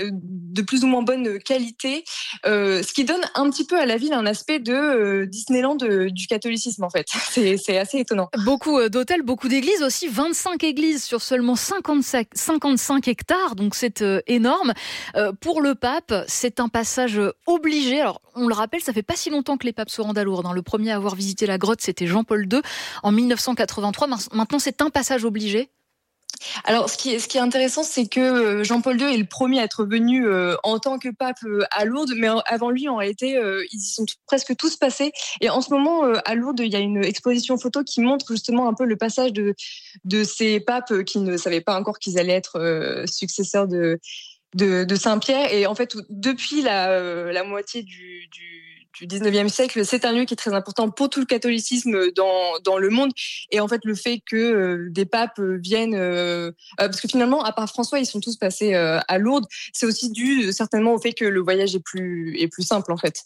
de plus ou moins bonne qualité, euh, ce qui donne un petit peu à la ville un aspect de euh, Disneyland de, du catholicisme en fait. C'est, c'est assez étonnant. Beaucoup d'hôtels, beaucoup d'églises aussi, vingt-cinq églises sur seulement cinquante-cinq, cinquante-cinq hectares, donc c'est euh, énorme. Euh, pour le pape, c'est un passage obligé. Alors on le rappelle, ça fait pas si longtemps que les papes se rendent à Lourdes. Le premier à avoir visité la grotte, c'était Jean-Paul deux en mille neuf cent quatre-vingt-trois. Maintenant, c'est un passage obligé. Alors, ce qui est, ce qui est intéressant, c'est que Jean-Paul deux est le premier à être venu euh, en tant que pape euh, à Lourdes, mais avant lui, en réalité, euh, ils y sont t- presque tous passés. Et en ce moment, euh, à Lourdes, il y a une exposition photo qui montre justement un peu le passage de, de ces papes qui ne savaient pas encore qu'ils allaient être euh, successeurs de, de, de Saint-Pierre. Et en fait, depuis la, euh, la moitié du, du du dix-neuvième siècle, c'est un lieu qui est très important pour tout le catholicisme dans dans le monde. Et en fait, le fait que euh, des papes viennent, euh, parce que finalement, à part François, ils sont tous passés euh, à Lourdes, c'est aussi dû certainement au fait que le voyage est plus est plus simple en fait.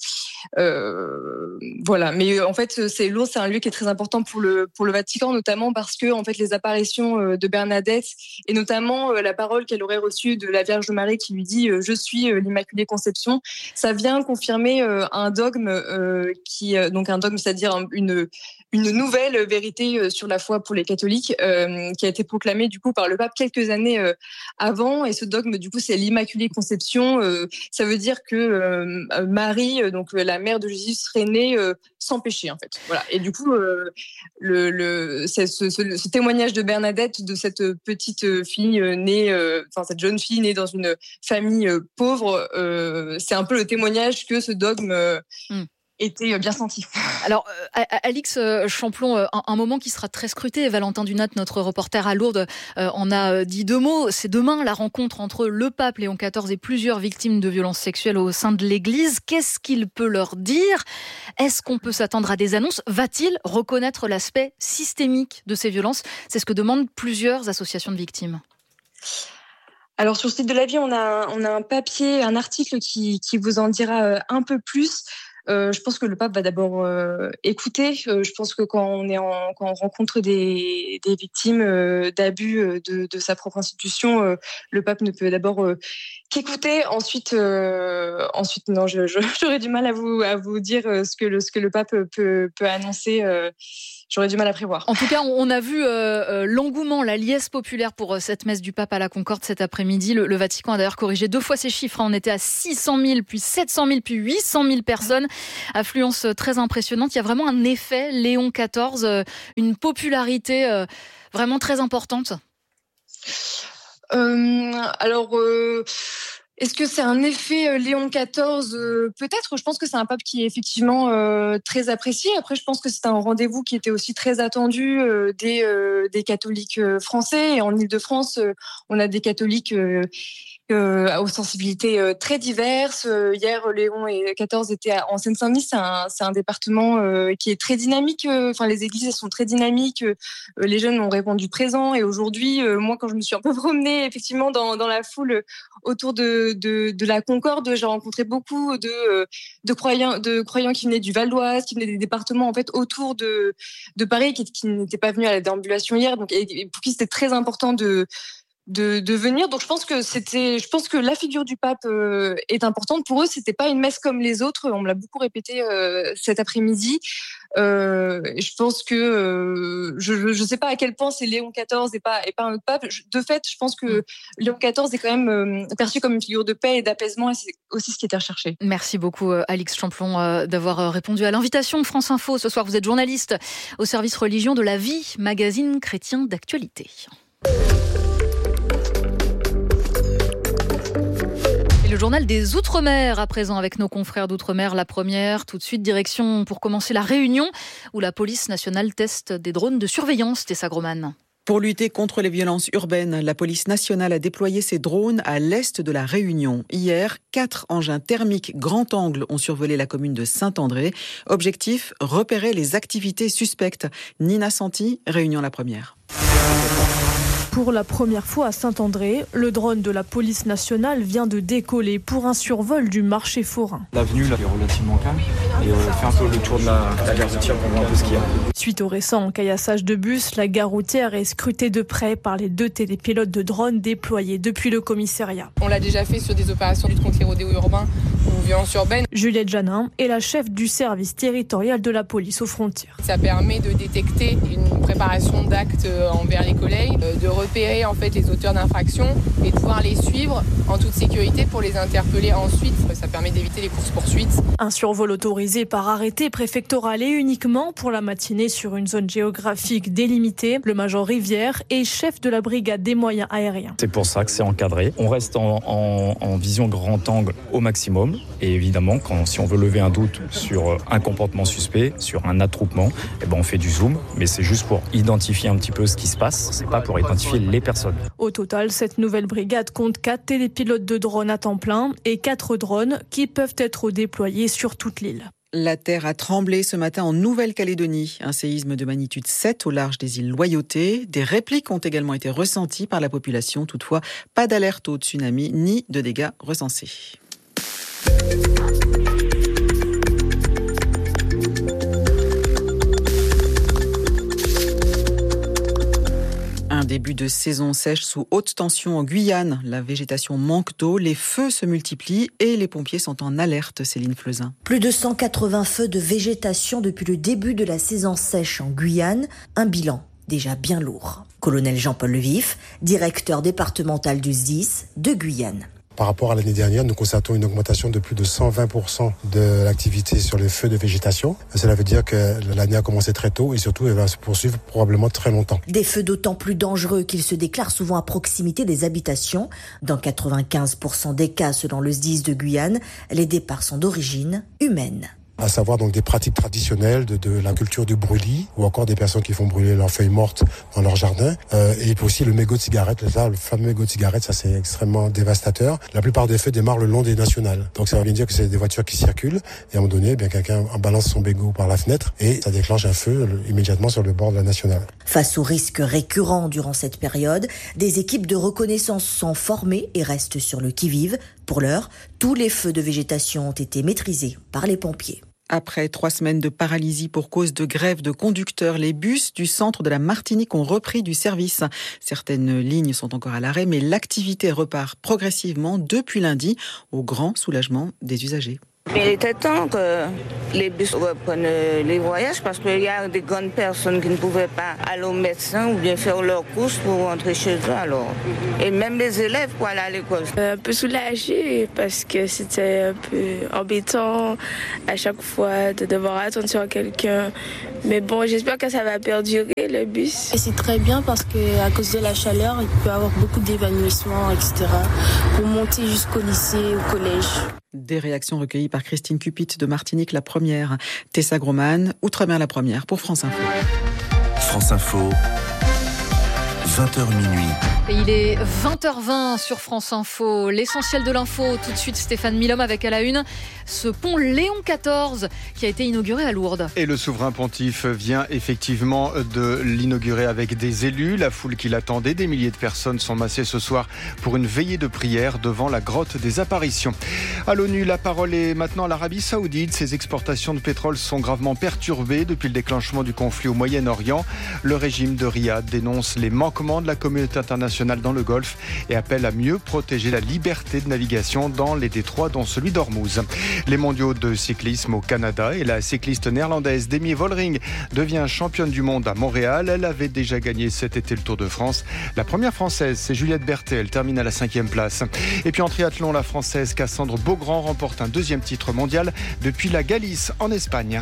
Euh, voilà. Mais en fait, c'est Lourdes, c'est un lieu qui est très important pour le pour le Vatican, notamment parce que en fait, les apparitions de Bernadette et notamment la parole qu'elle aurait reçue de la Vierge Marie qui lui dit euh, je suis l'Immaculée Conception, ça vient confirmer euh, un dogme. Euh, qui donc un dogme, c'est-à-dire une une nouvelle vérité sur la foi pour les catholiques euh, qui a été proclamée du coup par le pape quelques années euh, avant. Et ce dogme, du coup, c'est l'Immaculée Conception. Euh, ça veut dire que euh, Marie, donc la mère de Jésus, serait née euh, sans péché, en fait. Voilà. Et du coup, euh, le, le, c'est ce, ce, ce témoignage de Bernadette, de cette petite fille née, euh, enfin cette jeune fille née dans une famille euh, pauvre, euh, c'est un peu le témoignage que ce dogme euh, mm. était bien senti. Alors, euh, Alix Champlon, un, un moment qui sera très scruté. Valentin Dunat, notre reporter à Lourdes, euh, en a dit deux mots. C'est demain la rencontre entre le pape Léon quatorze et plusieurs victimes de violences sexuelles au sein de l'Église. Qu'est-ce qu'il peut leur dire ? Est-ce qu'on peut s'attendre à des annonces ? Va-t-il reconnaître l'aspect systémique de ces violences ? C'est ce que demandent plusieurs associations de victimes. Alors sur le site de La Vie, on a, on a un papier, un article qui, qui vous en dira un peu plus. Euh, je pense que le pape va d'abord euh, écouter. Euh, je pense que quand on est en, quand on rencontre des, des victimes euh, d'abus euh, de, de sa propre institution, euh, le pape ne peut d'abord euh, qu'écouter. Ensuite, euh, ensuite, non, je, je, j'aurais du mal à vous à vous dire ce que le ce que le pape peut peut annoncer. Euh, J'aurais du mal à prévoir. En tout cas, on a vu euh, l'engouement, la liesse populaire pour cette messe du pape à la Concorde cet après-midi. Le, le Vatican a d'ailleurs corrigé deux fois ces chiffres. On était à six cent mille, puis sept cent mille, puis huit cent mille personnes. Affluence très impressionnante. Il y a vraiment un effet Léon quatorze, une popularité euh, vraiment très importante. Euh, alors... Euh... Est-ce que c'est un effet Léon quatorze ? euh, Peut-être. Je pense que c'est un pape qui est effectivement euh, très apprécié. Après, je pense que c'est un rendez-vous qui était aussi très attendu euh, des, euh, des catholiques français. Et en Ile-de-France, euh, on a des catholiques euh, euh, aux sensibilités euh, très diverses. Euh, hier, Léon quatorze était à, en Seine-Saint-Denis. C'est un, c'est un département euh, qui est très dynamique. Enfin, les églises elles sont très dynamiques. Euh, les jeunes ont répondu présent. Et aujourd'hui, euh, moi, quand je me suis un peu promenée effectivement dans, dans la foule autour de, de, de la Concorde, j'ai rencontré beaucoup de, de, croyants, de croyants qui venaient du Val d'Oise, qui venaient des départements en fait autour de, de Paris, qui, qui n'étaient pas venus à la déambulation hier, donc, et pour qui c'était très important de, de, de venir. Donc je pense que c'était, je pense que la figure du pape euh, est importante pour eux. C'était pas une messe comme les autres. On me l'a beaucoup répété euh, cet après-midi. Euh, je pense que euh, je ne sais pas à quel point c'est Léon quatorze et pas et pas un autre pape. De fait, je pense que Léon quatorze est quand même euh, perçu comme une figure de paix et d'apaisement, et c'est aussi ce qui était recherché. Merci beaucoup Alix Champlon euh, d'avoir répondu à l'invitation de France Info. Ce soir, vous êtes journaliste au service religion de La Vie, magazine chrétien d'actualité. Le journal des Outre-mer à présent avec nos confrères d'Outre-mer. La première, tout de suite, direction pour commencer la Réunion où la police nationale teste des drones de surveillance. Tessa Groman. Pour lutter contre les violences urbaines, la police nationale a déployé ses drones à l'est de la Réunion. Hier, quatre engins thermiques grand angle ont survolé la commune de Saint-André. Objectif, repérer les activités suspectes. Nina Santi, Réunion la première. Pour la première fois à Saint-André, le drone de la police nationale vient de décoller pour un survol du marché forain. L'avenue là, est relativement calme et on fait un peu le tour de la, la gare routière pour voir un peu ce qu'il y a. Suite au récent encaillassage de bus, la gare routière est scrutée de près par les deux télépilotes de drones déployés depuis le commissariat. On l'a déjà fait sur des opérations de lutte contre les rodéos urbains ou violences urbaines. Juliette Janin est la chef du service territorial de la police aux frontières. Ça permet de détecter une préparation d'actes envers les collègues, de repérer en fait les auteurs d'infractions et de pouvoir les suivre en toute sécurité pour les interpeller ensuite. Ça permet d'éviter les courses-poursuites. Un survol autorisé par arrêté préfectoral et uniquement pour la matinée sur une zone géographique délimitée. Le major Rivière est chef de la brigade des moyens aériens. C'est pour ça que c'est encadré. On reste en, en, en vision grand angle au maximum. Et évidemment, quand, si on veut lever un doute sur un comportement suspect, sur un attroupement, eh ben on fait du zoom. Mais c'est juste pour identifier un petit peu ce qui se passe. C'est pas pour identifier les personnes. Au total, cette nouvelle brigade compte quatre télépilotes de drones à temps plein et quatre drones qui peuvent être déployés sur toute l'île. La terre a tremblé ce matin en Nouvelle-Calédonie. Un séisme de magnitude sept au large des îles Loyauté. Des répliques ont également été ressenties par la population. Toutefois, pas d'alerte au tsunami ni de dégâts recensés. Un début début de saison sèche sous haute tension en Guyane. La végétation manque d'eau, les feux se multiplient et les pompiers sont en alerte, Céline Fleuzin. Plus de cent quatre-vingts feux de végétation depuis le début de la saison sèche en Guyane, un bilan déjà bien lourd. Colonel Jean-Paul Levif, directeur départemental du S D I S de Guyane. Par rapport à l'année dernière, nous constatons une augmentation de plus de cent vingt pour cent de l'activité sur les feux de végétation. Cela veut dire que l'année a commencé très tôt et surtout elle va se poursuivre probablement très longtemps. Des feux d'autant plus dangereux qu'ils se déclarent souvent à proximité des habitations. Dans quatre-vingt-quinze pour cent des cas, selon le S D I S de Guyane, les départs sont d'origine humaine. À savoir donc des pratiques traditionnelles de, de la culture du brûlis ou encore des personnes qui font brûler leurs feuilles mortes dans leur jardin euh, et puis aussi le mégot de cigarette. Là, le fameux mégot de cigarette, ça c'est extrêmement dévastateur. La plupart des feux démarrent le long des nationales. Donc ça veut bien dire que c'est des voitures qui circulent et à un moment donné, eh bien quelqu'un balance son mégot par la fenêtre et ça déclenche un feu immédiatement sur le bord de la nationale. Face aux risques récurrents durant cette période, des équipes de reconnaissance sont formées et restent sur le qui-vive. Pour l'heure, tous les feux de végétation ont été maîtrisés par les pompiers. Après trois semaines de paralysie pour cause de grève de conducteurs, les bus du centre de la Martinique ont repris du service. Certaines lignes sont encore à l'arrêt, mais l'activité repart progressivement depuis lundi, au grand soulagement des usagers. Il était temps que les bus reprennent les voyages parce qu'il y a des grandes personnes qui ne pouvaient pas aller au médecin ou bien faire leurs courses pour rentrer chez eux. Alors. Et même les élèves pour aller à l'école. Un peu soulagée parce que c'était un peu embêtant à chaque fois de devoir attendre sur quelqu'un. Mais bon, j'espère que ça va perdurer le bus. Et c'est très bien parce qu'à cause de la chaleur, il peut y avoir beaucoup d'évanouissements, et cetera pour monter jusqu'au lycée, au collège. Des réactions recueillies par Christine Cupit de Martinique, la première. Tessa Groman, Outre-mer, la première, pour France Info. France Info, vingt heures minuit. Et il est vingt heures vingt sur France Info. L'essentiel de l'info, tout de suite Stéphane Milhomme avec à la une ce pont Léon quatorze qui a été inauguré à Lourdes. Et le souverain pontife vient effectivement de l'inaugurer avec des élus. La foule qui l'attendait, des milliers de personnes sont massées ce soir pour une veillée de prière devant la grotte des apparitions. À l'ONU, la parole est maintenant à l'Arabie Saoudite. Ses exportations de pétrole sont gravement perturbées depuis le déclenchement du conflit au Moyen-Orient. Le régime de Riyad dénonce les manquements de la communauté internationale dans le Golfe et appelle à mieux protéger la liberté de navigation dans les détroits dont celui d'Ormuz. Les mondiaux de cyclisme au Canada et la cycliste néerlandaise Demi Vollering devient championne du monde à Montréal. Elle avait déjà gagné cet été le Tour de France. La première française, c'est Juliette Berthet. Elle termine à la cinquième place. Et puis en triathlon, la française Cassandre Beaugrand remporte un deuxième titre mondial depuis la Galice en Espagne.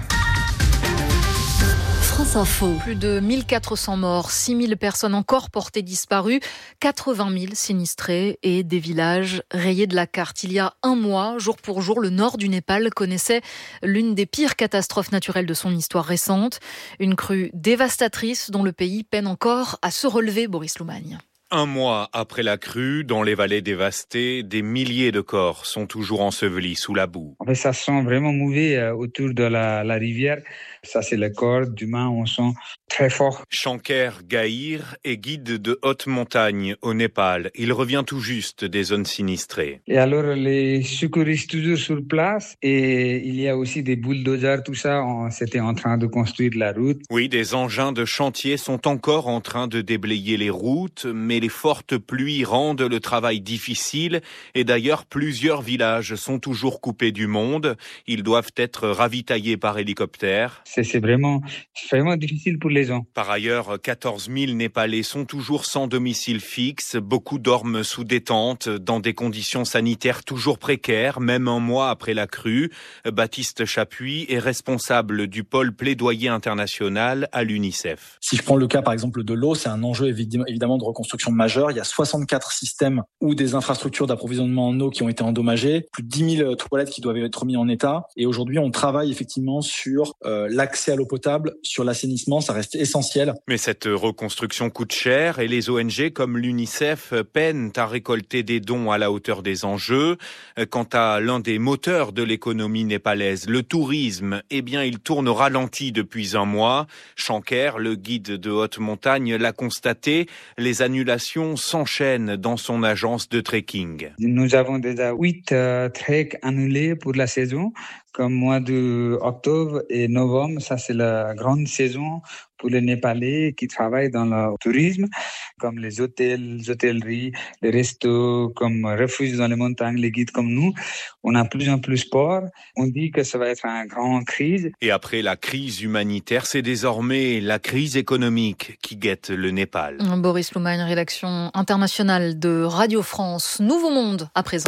France Info. Plus de mille quatre cents morts, six mille personnes encore portées disparues, quatre-vingt mille sinistrés et des villages rayés de la carte. Il y a un mois, jour pour jour, le nord du Népal connaissait l'une des pires catastrophes naturelles de son histoire récente. Une crue dévastatrice dont le pays peine encore à se relever, Boris Loumagne. Un mois après la crue, dans les vallées dévastées, des milliers de corps sont toujours ensevelis sous la boue. En fait, ça sent vraiment mauvais autour de la, la rivière. Ça, c'est le corps d'humain, on sent très fort. Shanker Gahir est guide de haute montagne au Népal. Il revient tout juste des zones sinistrées. Et alors, les secouristes toujours sur place et il y a aussi des bulldozers, tout ça. On, c'était en train de construire la route. Oui, des engins de chantier sont encore en train de déblayer les routes, mais les fortes pluies rendent le travail difficile et d'ailleurs plusieurs villages sont toujours coupés du monde. Ils doivent être ravitaillés par hélicoptère. C'est, c'est vraiment, vraiment difficile pour les gens. Par ailleurs, quatorze mille Népalais sont toujours sans domicile fixe. Beaucoup dorment sous des tentes dans des conditions sanitaires toujours précaires, même un mois après la crue. Baptiste Chapuis est responsable du pôle plaidoyer international à l'UNICEF. Si je prends le cas par exemple de l'eau, c'est un enjeu évidemment de reconstruction majeur. Il y a soixante-quatre systèmes ou des infrastructures d'approvisionnement en eau qui ont été endommagées, plus de dix mille toilettes qui doivent être mises en état. Et aujourd'hui, on travaille effectivement sur euh, l'accès à l'eau potable, sur l'assainissement, ça reste essentiel. Mais cette reconstruction coûte cher et les O N G comme l'UNICEF peinent à récolter des dons à la hauteur des enjeux. Quant à l'un des moteurs de l'économie népalaise, le tourisme, eh bien, il tourne au ralenti depuis un mois. Shanker, le guide de haute montagne, l'a constaté, les annulations s'enchaînent dans son agence de trekking. Nous avons déjà huit euh, treks annulés pour la saison. Comme mois d'octobre et novembre, ça c'est la grande saison pour les Népalais qui travaillent dans le tourisme, comme les hôtels, les hôtelleries, les restos, comme refuges dans les montagnes, les guides comme nous. On a plus en plus peur. On dit que ça va être une grande crise. Et après la crise humanitaire, c'est désormais la crise économique qui guette le Népal. Boris Loumagne, rédaction internationale de Radio France. Nouveau Monde à présent.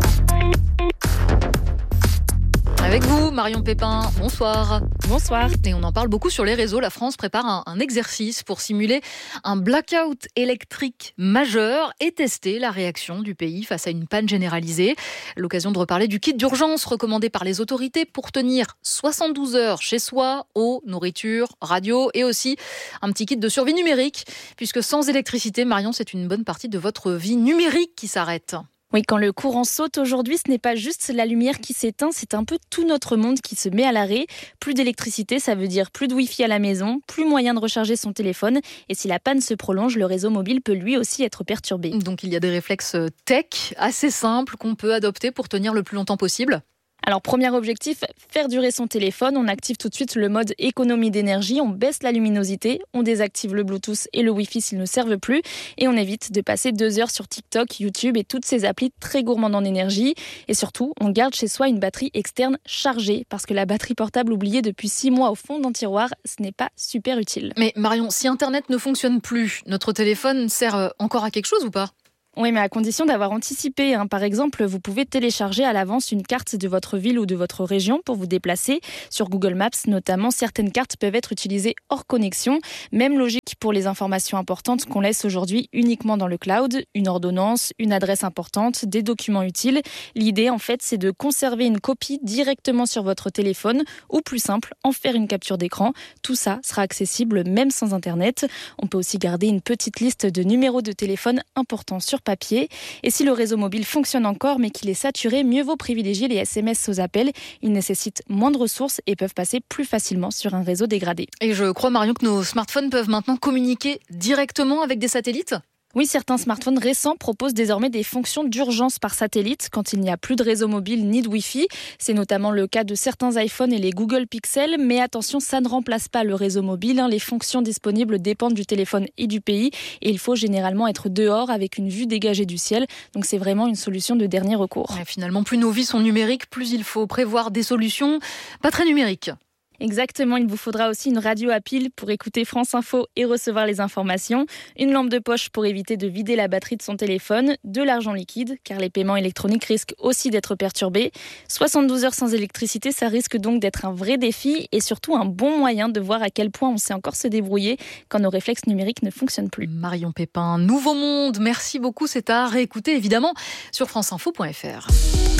Avec vous, Marion Pépin, bonsoir. Bonsoir. Et on en parle beaucoup sur les réseaux. La France prépare un, un exercice pour simuler un blackout électrique majeur et tester la réaction du pays face à une panne généralisée. L'occasion de reparler du kit d'urgence recommandé par les autorités pour tenir soixante-douze heures chez soi, eau, nourriture, radio et aussi un petit kit de survie numérique. Puisque sans électricité, Marion, c'est une bonne partie de votre vie numérique qui s'arrête. Oui, quand le courant saute aujourd'hui, ce n'est pas juste la lumière qui s'éteint, c'est un peu tout notre monde qui se met à l'arrêt. Plus d'électricité, ça veut dire plus de wifi à la maison, plus moyen de recharger son téléphone. Et si la panne se prolonge, le réseau mobile peut lui aussi être perturbé. Donc il y a des réflexes tech assez simples qu'on peut adopter pour tenir le plus longtemps possible. Alors, premier objectif, faire durer son téléphone. On active tout de suite le mode économie d'énergie, on baisse la luminosité, on désactive le Bluetooth et le Wi-Fi s'ils ne servent plus et on évite de passer deux heures sur TikTok, YouTube et toutes ces applis très gourmandes en énergie. Et surtout, on garde chez soi une batterie externe chargée parce que la batterie portable oubliée depuis six mois au fond d'un tiroir, ce n'est pas super utile. Mais Marion, si Internet ne fonctionne plus, notre téléphone sert encore à quelque chose ou pas ? Oui, mais à condition d'avoir anticipé. Hein. Par exemple, vous pouvez télécharger à l'avance une carte de votre ville ou de votre région pour vous déplacer. Sur Google Maps, notamment, certaines cartes peuvent être utilisées hors connexion. Même logique pour les informations importantes qu'on laisse aujourd'hui uniquement dans le cloud. Une ordonnance, une adresse importante, des documents utiles. L'idée, en fait, c'est de conserver une copie directement sur votre téléphone ou, plus simple, en faire une capture d'écran. Tout ça sera accessible même sans Internet. On peut aussi garder une petite liste de numéros de téléphone importants sur papier. Et si le réseau mobile fonctionne encore mais qu'il est saturé, mieux vaut privilégier les S M S aux appels. Ils nécessitent moins de ressources et peuvent passer plus facilement sur un réseau dégradé. Et je crois, Marion, que nos smartphones peuvent maintenant communiquer directement avec des satellites ? Oui, certains smartphones récents proposent désormais des fonctions d'urgence par satellite quand il n'y a plus de réseau mobile ni de Wi-Fi. C'est notamment le cas de certains iPhones et les Google Pixel. Mais attention, ça ne remplace pas le réseau mobile. Les fonctions disponibles dépendent du téléphone et du pays. Et il faut généralement être dehors avec une vue dégagée du ciel. Donc c'est vraiment une solution de dernier recours. Et finalement, plus nos vies sont numériques, plus il faut prévoir des solutions pas très numériques. Exactement, il vous faudra aussi une radio à pile pour écouter France Info et recevoir les informations, une lampe de poche pour éviter de vider la batterie de son téléphone, de l'argent liquide, car les paiements électroniques risquent aussi d'être perturbés. soixante-douze heures sans électricité, ça risque donc d'être un vrai défi et surtout un bon moyen de voir à quel point on sait encore se débrouiller quand nos réflexes numériques ne fonctionnent plus. Marion Pépin, Nouveau Monde, merci beaucoup, c'est à réécouter évidemment sur franceinfo point f r.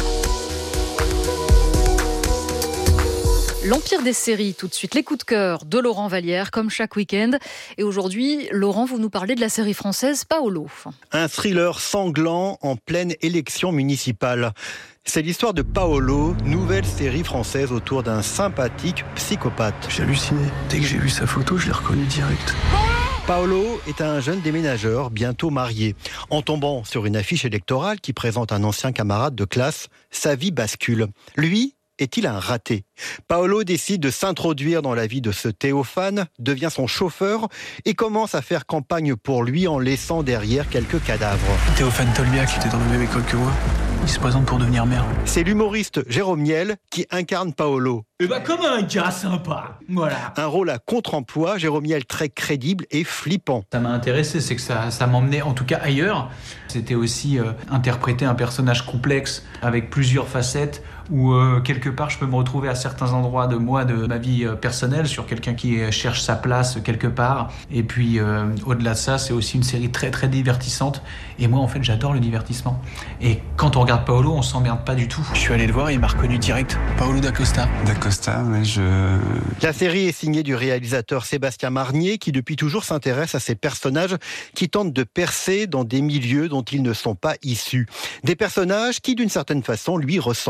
L'Empire des séries, tout de suite, les coups de cœur de Laurent Vallière, comme chaque week-end. Et aujourd'hui, Laurent, vous nous parlez de la série française Paolo. Un thriller sanglant en pleine élection municipale. C'est l'histoire de Paolo, nouvelle série française autour d'un sympathique psychopathe. J'ai halluciné. Dès que j'ai vu sa photo, je l'ai reconnu direct. Paolo est un jeune déménageur, bientôt marié. En tombant sur une affiche électorale qui présente un ancien camarade de classe, sa vie bascule. Lui, est-il un raté ? Paolo décide de s'introduire dans la vie de ce Théophane, devient son chauffeur et commence à faire campagne pour lui en laissant derrière quelques cadavres. Théophane Tolbiac était dans la même école que moi. Il se présente pour devenir maire. C'est l'humoriste Jérôme Niel qui incarne Paolo. Et bah comme un gars sympa, voilà. Un rôle à contre-emploi, Jérôme Niel très crédible et flippant. Ça m'a intéressé, c'est que ça, ça m'emmenait en tout cas ailleurs. C'était aussi euh, interpréter un personnage complexe avec plusieurs facettes où euh, quelque part je peux me retrouver à certains endroits de moi, de ma vie euh, personnelle, sur quelqu'un qui euh, cherche sa place quelque part. Et puis euh, au-delà de ça, c'est aussi une série très très divertissante. Et moi en fait j'adore le divertissement. Et quand on regarde Paolo, on s'emmerde pas du tout. Je suis allé le voir et il m'a reconnu direct. Paolo D'Acosta. D'Acosta, mais je... La série est signée du réalisateur Sébastien Marnier qui depuis toujours s'intéresse à ces personnages qui tentent de percer dans des milieux dont ils ne sont pas issus. Des personnages qui d'une certaine façon lui ressemblent. Sébastien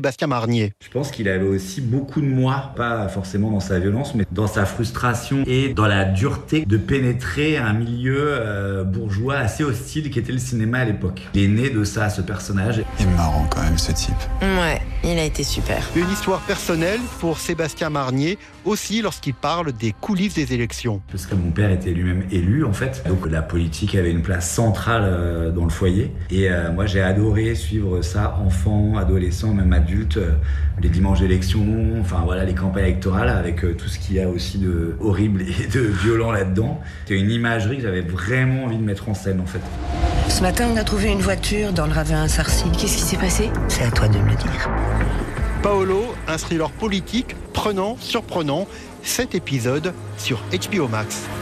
Sébastien Marnier. Je pense qu'il avait aussi beaucoup de moi, pas forcément dans sa violence, mais dans sa frustration et dans la dureté de pénétrer un milieu euh, bourgeois assez hostile qui était le cinéma à l'époque. Il est né de ça, ce personnage. Il est marrant quand même, ce type. Ouais, il a été super. Une histoire personnelle pour Sébastien Marnier, aussi lorsqu'il parle des coulisses des élections. Parce que mon père était lui-même élu, en fait. Donc la politique avait une place centrale euh, dans le foyer. Et euh, moi, j'ai adoré suivre ça, enfant, adolescent, même adulte, euh, les dimanches d'élection, enfin voilà, les campagnes électorales, avec euh, tout ce qu'il y a aussi de horrible et de violent là-dedans. C'était une imagerie que j'avais vraiment envie de mettre en scène, en fait. Ce matin, on a trouvé une voiture dans le ravin à Sarcy. Qu'est-ce qui s'est passé? C'est à toi de me le dire. Paolo, un thriller politique prenant, surprenant, sept épisodes sur H B O Max.